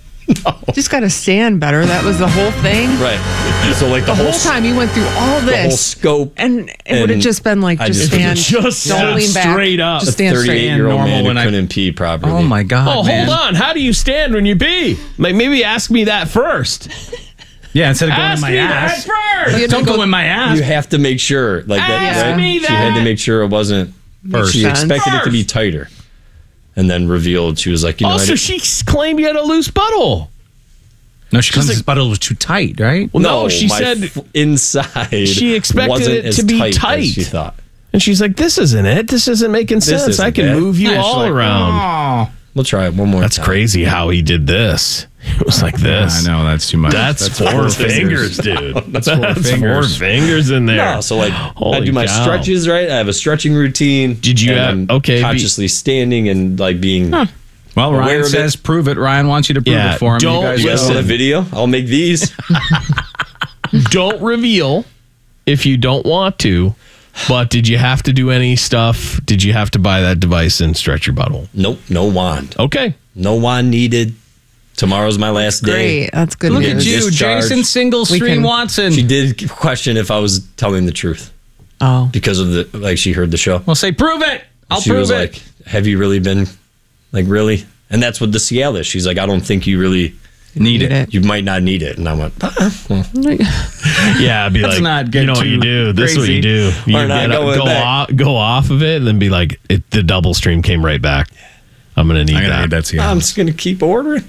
Speaker 5: Just got to stand better. That was the whole thing.
Speaker 8: Right. So like the,
Speaker 5: The whole time you went through all
Speaker 8: the whole
Speaker 5: this.
Speaker 8: scope.
Speaker 5: And it would have
Speaker 8: And
Speaker 5: just been like,
Speaker 8: I
Speaker 5: just
Speaker 8: just-
Speaker 5: stand.
Speaker 4: Just
Speaker 5: don't
Speaker 4: stood
Speaker 5: lean back.
Speaker 4: straight up.
Speaker 5: Just stand straight.
Speaker 8: thirty-eight-year-old
Speaker 3: normal
Speaker 8: man who
Speaker 3: when I-
Speaker 8: couldn't pee properly.
Speaker 3: Oh my god.
Speaker 4: Oh,
Speaker 3: man.
Speaker 4: hold on. How do you stand when you pee? Like maybe ask me that first.
Speaker 3: Yeah, instead of going in
Speaker 4: Ask
Speaker 3: my
Speaker 4: me
Speaker 3: ass.
Speaker 4: that first.
Speaker 5: You
Speaker 3: Don't
Speaker 5: go-
Speaker 3: go in my ass.
Speaker 8: You have to make sure, like that.
Speaker 4: Ask
Speaker 8: Right?
Speaker 4: me
Speaker 8: She had to
Speaker 4: that.
Speaker 8: make sure it wasn't.
Speaker 5: Makes
Speaker 8: She
Speaker 5: sense.
Speaker 8: expected it to be
Speaker 4: First.
Speaker 8: tighter, and then revealed she was like, you know, I
Speaker 4: Also,
Speaker 8: didn't-
Speaker 4: she claimed you had a loose butthole.
Speaker 3: No, she claims
Speaker 4: like-
Speaker 3: his butthole was too tight, right?
Speaker 4: Well, no, she
Speaker 8: my
Speaker 4: said,
Speaker 8: f- inside.
Speaker 4: she expected
Speaker 8: wasn't
Speaker 4: it
Speaker 8: as
Speaker 4: to be
Speaker 8: tight,
Speaker 4: tight.
Speaker 8: as she thought.
Speaker 4: and she's like, "This isn't it. This isn't making sense.
Speaker 8: isn't
Speaker 4: I can
Speaker 8: bad."
Speaker 4: move you
Speaker 3: Yeah, she's
Speaker 4: all
Speaker 3: like,
Speaker 4: around."
Speaker 3: Oh.
Speaker 8: We'll try it one more
Speaker 4: That's
Speaker 8: time.
Speaker 4: crazy how he did this. It was like this.
Speaker 3: I know that's too much.
Speaker 4: That's, four,
Speaker 3: four
Speaker 4: fingers, dude. That's,
Speaker 3: four fingers.
Speaker 4: four fingers in there.
Speaker 8: No, so like
Speaker 4: Holy
Speaker 8: I do my
Speaker 4: cow.
Speaker 8: stretches, right? I have a stretching routine.
Speaker 4: Did you
Speaker 8: and
Speaker 4: have-
Speaker 8: I'm
Speaker 4: okay, be-
Speaker 8: consciously standing and like being
Speaker 3: Well,
Speaker 8: aware
Speaker 3: Ryan
Speaker 8: of it.
Speaker 3: says prove it. Ryan wants you to prove
Speaker 4: Yeah,
Speaker 3: it for him.
Speaker 4: don't
Speaker 3: you guys
Speaker 8: You guys
Speaker 3: go.
Speaker 8: want a video? I'll make these.
Speaker 4: Don't reveal if you don't want to. But did you have to do any stuff? Did you have to buy that device and stretch your butthole?
Speaker 8: Nope, no wand.
Speaker 4: Okay.
Speaker 8: No wand needed. Tomorrow's my last day.
Speaker 5: Great. That's good
Speaker 3: Look
Speaker 5: news.
Speaker 3: at you,
Speaker 8: Discharged.
Speaker 3: Jason Single
Speaker 5: We
Speaker 3: Stream
Speaker 5: can-
Speaker 3: Watson.
Speaker 8: She did question if I was telling the truth
Speaker 5: Oh.
Speaker 8: because of the, like, she heard the show.
Speaker 3: Well, say, prove it. I'll
Speaker 8: she
Speaker 3: prove
Speaker 8: was
Speaker 3: it.
Speaker 8: like, have you really been, like, really? And that's what the Cialis. She's like, I don't think you really
Speaker 3: Need it.
Speaker 5: it.
Speaker 8: You might not need it. And I went, ah, well,
Speaker 4: Yeah, I'd be
Speaker 3: Let's
Speaker 4: like,
Speaker 3: not get
Speaker 4: you know what
Speaker 3: too
Speaker 4: you do. This is what you do.
Speaker 3: crazy.
Speaker 4: You
Speaker 8: Or not
Speaker 4: get up-
Speaker 8: going
Speaker 4: go,
Speaker 8: back.
Speaker 4: off, go off of it and then be like, it, the double stream came right back. I'm going to need
Speaker 6: I'm gonna
Speaker 4: that.
Speaker 6: need that Cialis.
Speaker 8: I'm just going to keep ordering.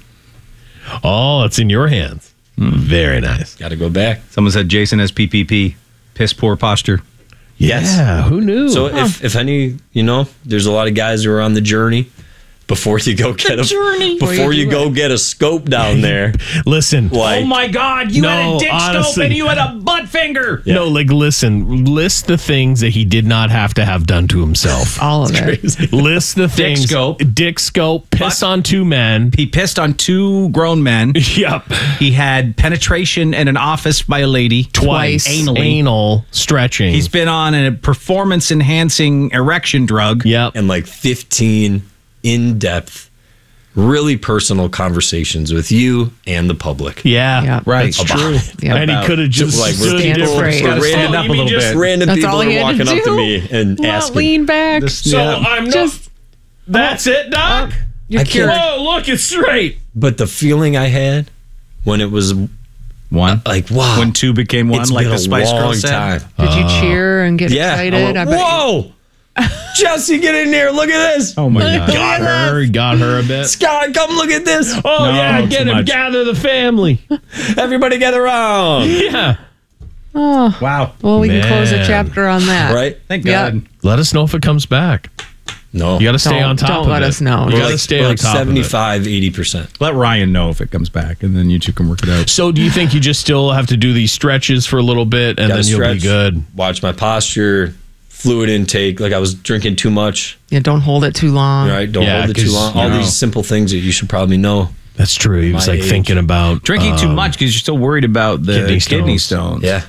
Speaker 4: Oh, it's in your hands. Very nice.
Speaker 8: Got to go back.
Speaker 3: Someone said Jason has P P P. Piss poor posture.
Speaker 8: Yes.
Speaker 4: Yeah, who knew?
Speaker 8: So if, if any, you know, there's a lot of guys who are on the journey. Before you go get a
Speaker 3: journey.
Speaker 8: before you go get a scope down there,
Speaker 4: Listen.
Speaker 8: like
Speaker 3: Oh my God! You had
Speaker 4: No,
Speaker 3: a dick scope
Speaker 4: honestly.
Speaker 3: and you had a butt finger.
Speaker 4: No, like, listen, list the things that he did not have to have done to himself.
Speaker 5: All of it.
Speaker 4: List the things.
Speaker 3: scope.
Speaker 4: Dick scope. Piss on two men.
Speaker 3: He pissed on two grown men.
Speaker 4: Yep.
Speaker 3: He had penetration in an office by a lady
Speaker 4: Twice.
Speaker 3: anally.
Speaker 4: Anal stretching.
Speaker 3: He's been on a performance enhancing erection drug.
Speaker 4: Yep.
Speaker 8: and like fifteen in-depth, really personal conversations with you and the public.
Speaker 4: Yeah.
Speaker 5: Yep.
Speaker 3: Right.
Speaker 4: That's
Speaker 8: About-
Speaker 4: true.
Speaker 5: Yeah.
Speaker 4: And he
Speaker 8: about-
Speaker 4: could have just
Speaker 8: like, we're
Speaker 4: stood
Speaker 5: stand
Speaker 4: different.
Speaker 5: straight.
Speaker 8: Gotta
Speaker 4: Oh,
Speaker 8: stand
Speaker 4: you
Speaker 8: up a
Speaker 4: mean
Speaker 3: little
Speaker 4: just-
Speaker 3: bit.
Speaker 8: Random
Speaker 5: That's
Speaker 8: people
Speaker 5: all
Speaker 8: are
Speaker 5: he had
Speaker 8: walking
Speaker 5: to
Speaker 8: up to
Speaker 5: do?
Speaker 8: me and
Speaker 5: Well,
Speaker 8: asking.
Speaker 5: lean back.
Speaker 4: So I'm not.
Speaker 5: Just
Speaker 4: That's it, Doc?
Speaker 5: you're
Speaker 8: I can't-
Speaker 5: cured.
Speaker 4: Whoa, look, it's straight.
Speaker 8: But the feeling I had when it was
Speaker 3: One.
Speaker 8: like, wow,
Speaker 3: When two became one,
Speaker 8: it's
Speaker 3: like
Speaker 8: been
Speaker 3: the
Speaker 8: a
Speaker 3: Spice
Speaker 8: long
Speaker 3: Girls said.
Speaker 8: time.
Speaker 5: Did you cheer and get
Speaker 8: Yeah.
Speaker 5: excited?
Speaker 8: I went,
Speaker 5: I bet you-
Speaker 8: Whoa, Jesse, get in here! Look at this.
Speaker 3: Oh my God.
Speaker 4: Got her. Got her a bit.
Speaker 8: Scott, come look at this.
Speaker 4: Oh,
Speaker 3: No,
Speaker 4: yeah,
Speaker 3: too
Speaker 4: get him.
Speaker 3: much.
Speaker 4: Gather the family.
Speaker 8: Everybody gather around.
Speaker 4: Yeah.
Speaker 5: Oh,
Speaker 3: Wow.
Speaker 5: well, we can close a
Speaker 4: Man.
Speaker 5: chapter on that.
Speaker 8: Right?
Speaker 3: Thank
Speaker 5: Yeah.
Speaker 3: God.
Speaker 4: Let us know if it comes back.
Speaker 8: No.
Speaker 4: You got to stay
Speaker 5: Don't-
Speaker 4: on top
Speaker 5: don't
Speaker 4: of it.
Speaker 5: let us know.
Speaker 4: You
Speaker 8: We're
Speaker 4: got to
Speaker 8: like,
Speaker 4: stay
Speaker 8: we're
Speaker 4: on
Speaker 8: like
Speaker 4: top of it.
Speaker 8: seventy-five, eighty percent.
Speaker 3: Let Ryan know if it comes back, and then you two can work it out.
Speaker 4: So, do you think you just still have to do these stretches for a little bit, and
Speaker 8: Gotta
Speaker 4: then you'll be
Speaker 8: stretch,
Speaker 4: good?
Speaker 8: Watch my posture, fluid intake. Like I was drinking too much.
Speaker 5: Yeah, don't hold it too long.
Speaker 8: Right? Don't
Speaker 4: Yeah,
Speaker 8: hold it too
Speaker 4: 'cause,
Speaker 8: long.
Speaker 4: you
Speaker 8: All
Speaker 4: know.
Speaker 8: these simple things that you should probably know.
Speaker 4: That's true. He was
Speaker 8: My
Speaker 4: like
Speaker 8: age.
Speaker 4: thinking about
Speaker 3: Drinking too
Speaker 4: um,
Speaker 3: much because you're still worried about the
Speaker 4: kidney
Speaker 3: kidney,
Speaker 4: stones.
Speaker 3: stones.
Speaker 8: Yeah.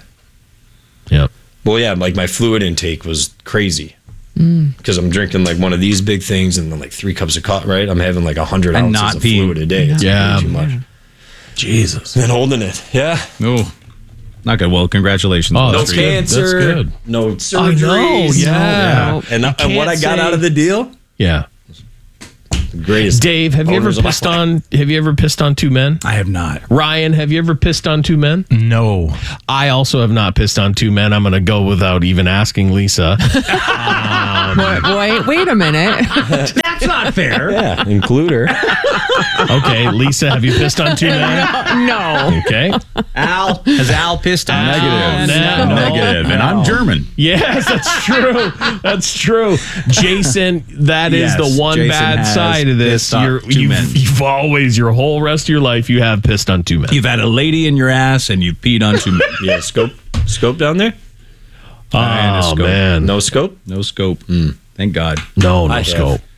Speaker 4: Yep.
Speaker 8: Well, yeah, like my fluid intake was crazy
Speaker 5: Mm.
Speaker 8: because I'm drinking like one of these big things and then like three cups of coffee. Right? I'm having like a hundred
Speaker 3: And
Speaker 8: ounces
Speaker 3: not
Speaker 8: of
Speaker 3: peeing.
Speaker 8: fluid a day. It's
Speaker 4: Yeah.
Speaker 8: way too much.
Speaker 4: Jesus.
Speaker 8: And holding it. Yeah.
Speaker 3: Oh, not good. Well, congratulations.
Speaker 4: Oh,
Speaker 8: No
Speaker 4: that's good.
Speaker 8: cancer.
Speaker 4: That's good.
Speaker 8: No
Speaker 4: I
Speaker 8: surgeries.
Speaker 4: know. Yeah.
Speaker 5: No.
Speaker 8: And, and what I
Speaker 4: can't
Speaker 8: got
Speaker 4: say-
Speaker 8: out of the deal,
Speaker 4: Yeah.
Speaker 8: the greatest.
Speaker 4: Dave, have you ever
Speaker 8: owners of my
Speaker 4: pissed
Speaker 8: life.
Speaker 4: on? Have you ever pissed on two men?
Speaker 3: I have not.
Speaker 4: Ryan, have you ever pissed on two men?
Speaker 6: No.
Speaker 4: I also have not pissed on two men. I'm going to go without even asking Lisa.
Speaker 5: Wait, wait, wait a minute.
Speaker 3: That's not fair.
Speaker 8: Yeah, include her.
Speaker 4: Okay, Lisa, have you pissed on two men?
Speaker 5: No.
Speaker 4: Okay.
Speaker 3: Al has Al pissed on
Speaker 6: Negative.
Speaker 4: no, no,
Speaker 6: Negative. And I'm German.
Speaker 4: Yes, that's true. That's true. Jason, that is
Speaker 3: Yes,
Speaker 4: the one
Speaker 3: Jason
Speaker 4: bad
Speaker 3: has
Speaker 4: side of this.
Speaker 3: pissed on
Speaker 4: You're,
Speaker 3: two
Speaker 4: you've,
Speaker 3: men.
Speaker 4: you've always, your whole rest of your life, you have pissed on two men.
Speaker 3: You've had a lady in your ass and you peed on two men.
Speaker 8: Yeah, scope. Scope down there?
Speaker 3: And a
Speaker 4: Oh,
Speaker 3: scope.
Speaker 4: man.
Speaker 8: No scope?
Speaker 3: No scope. Thank God.
Speaker 4: No, no
Speaker 8: I have.
Speaker 4: scope.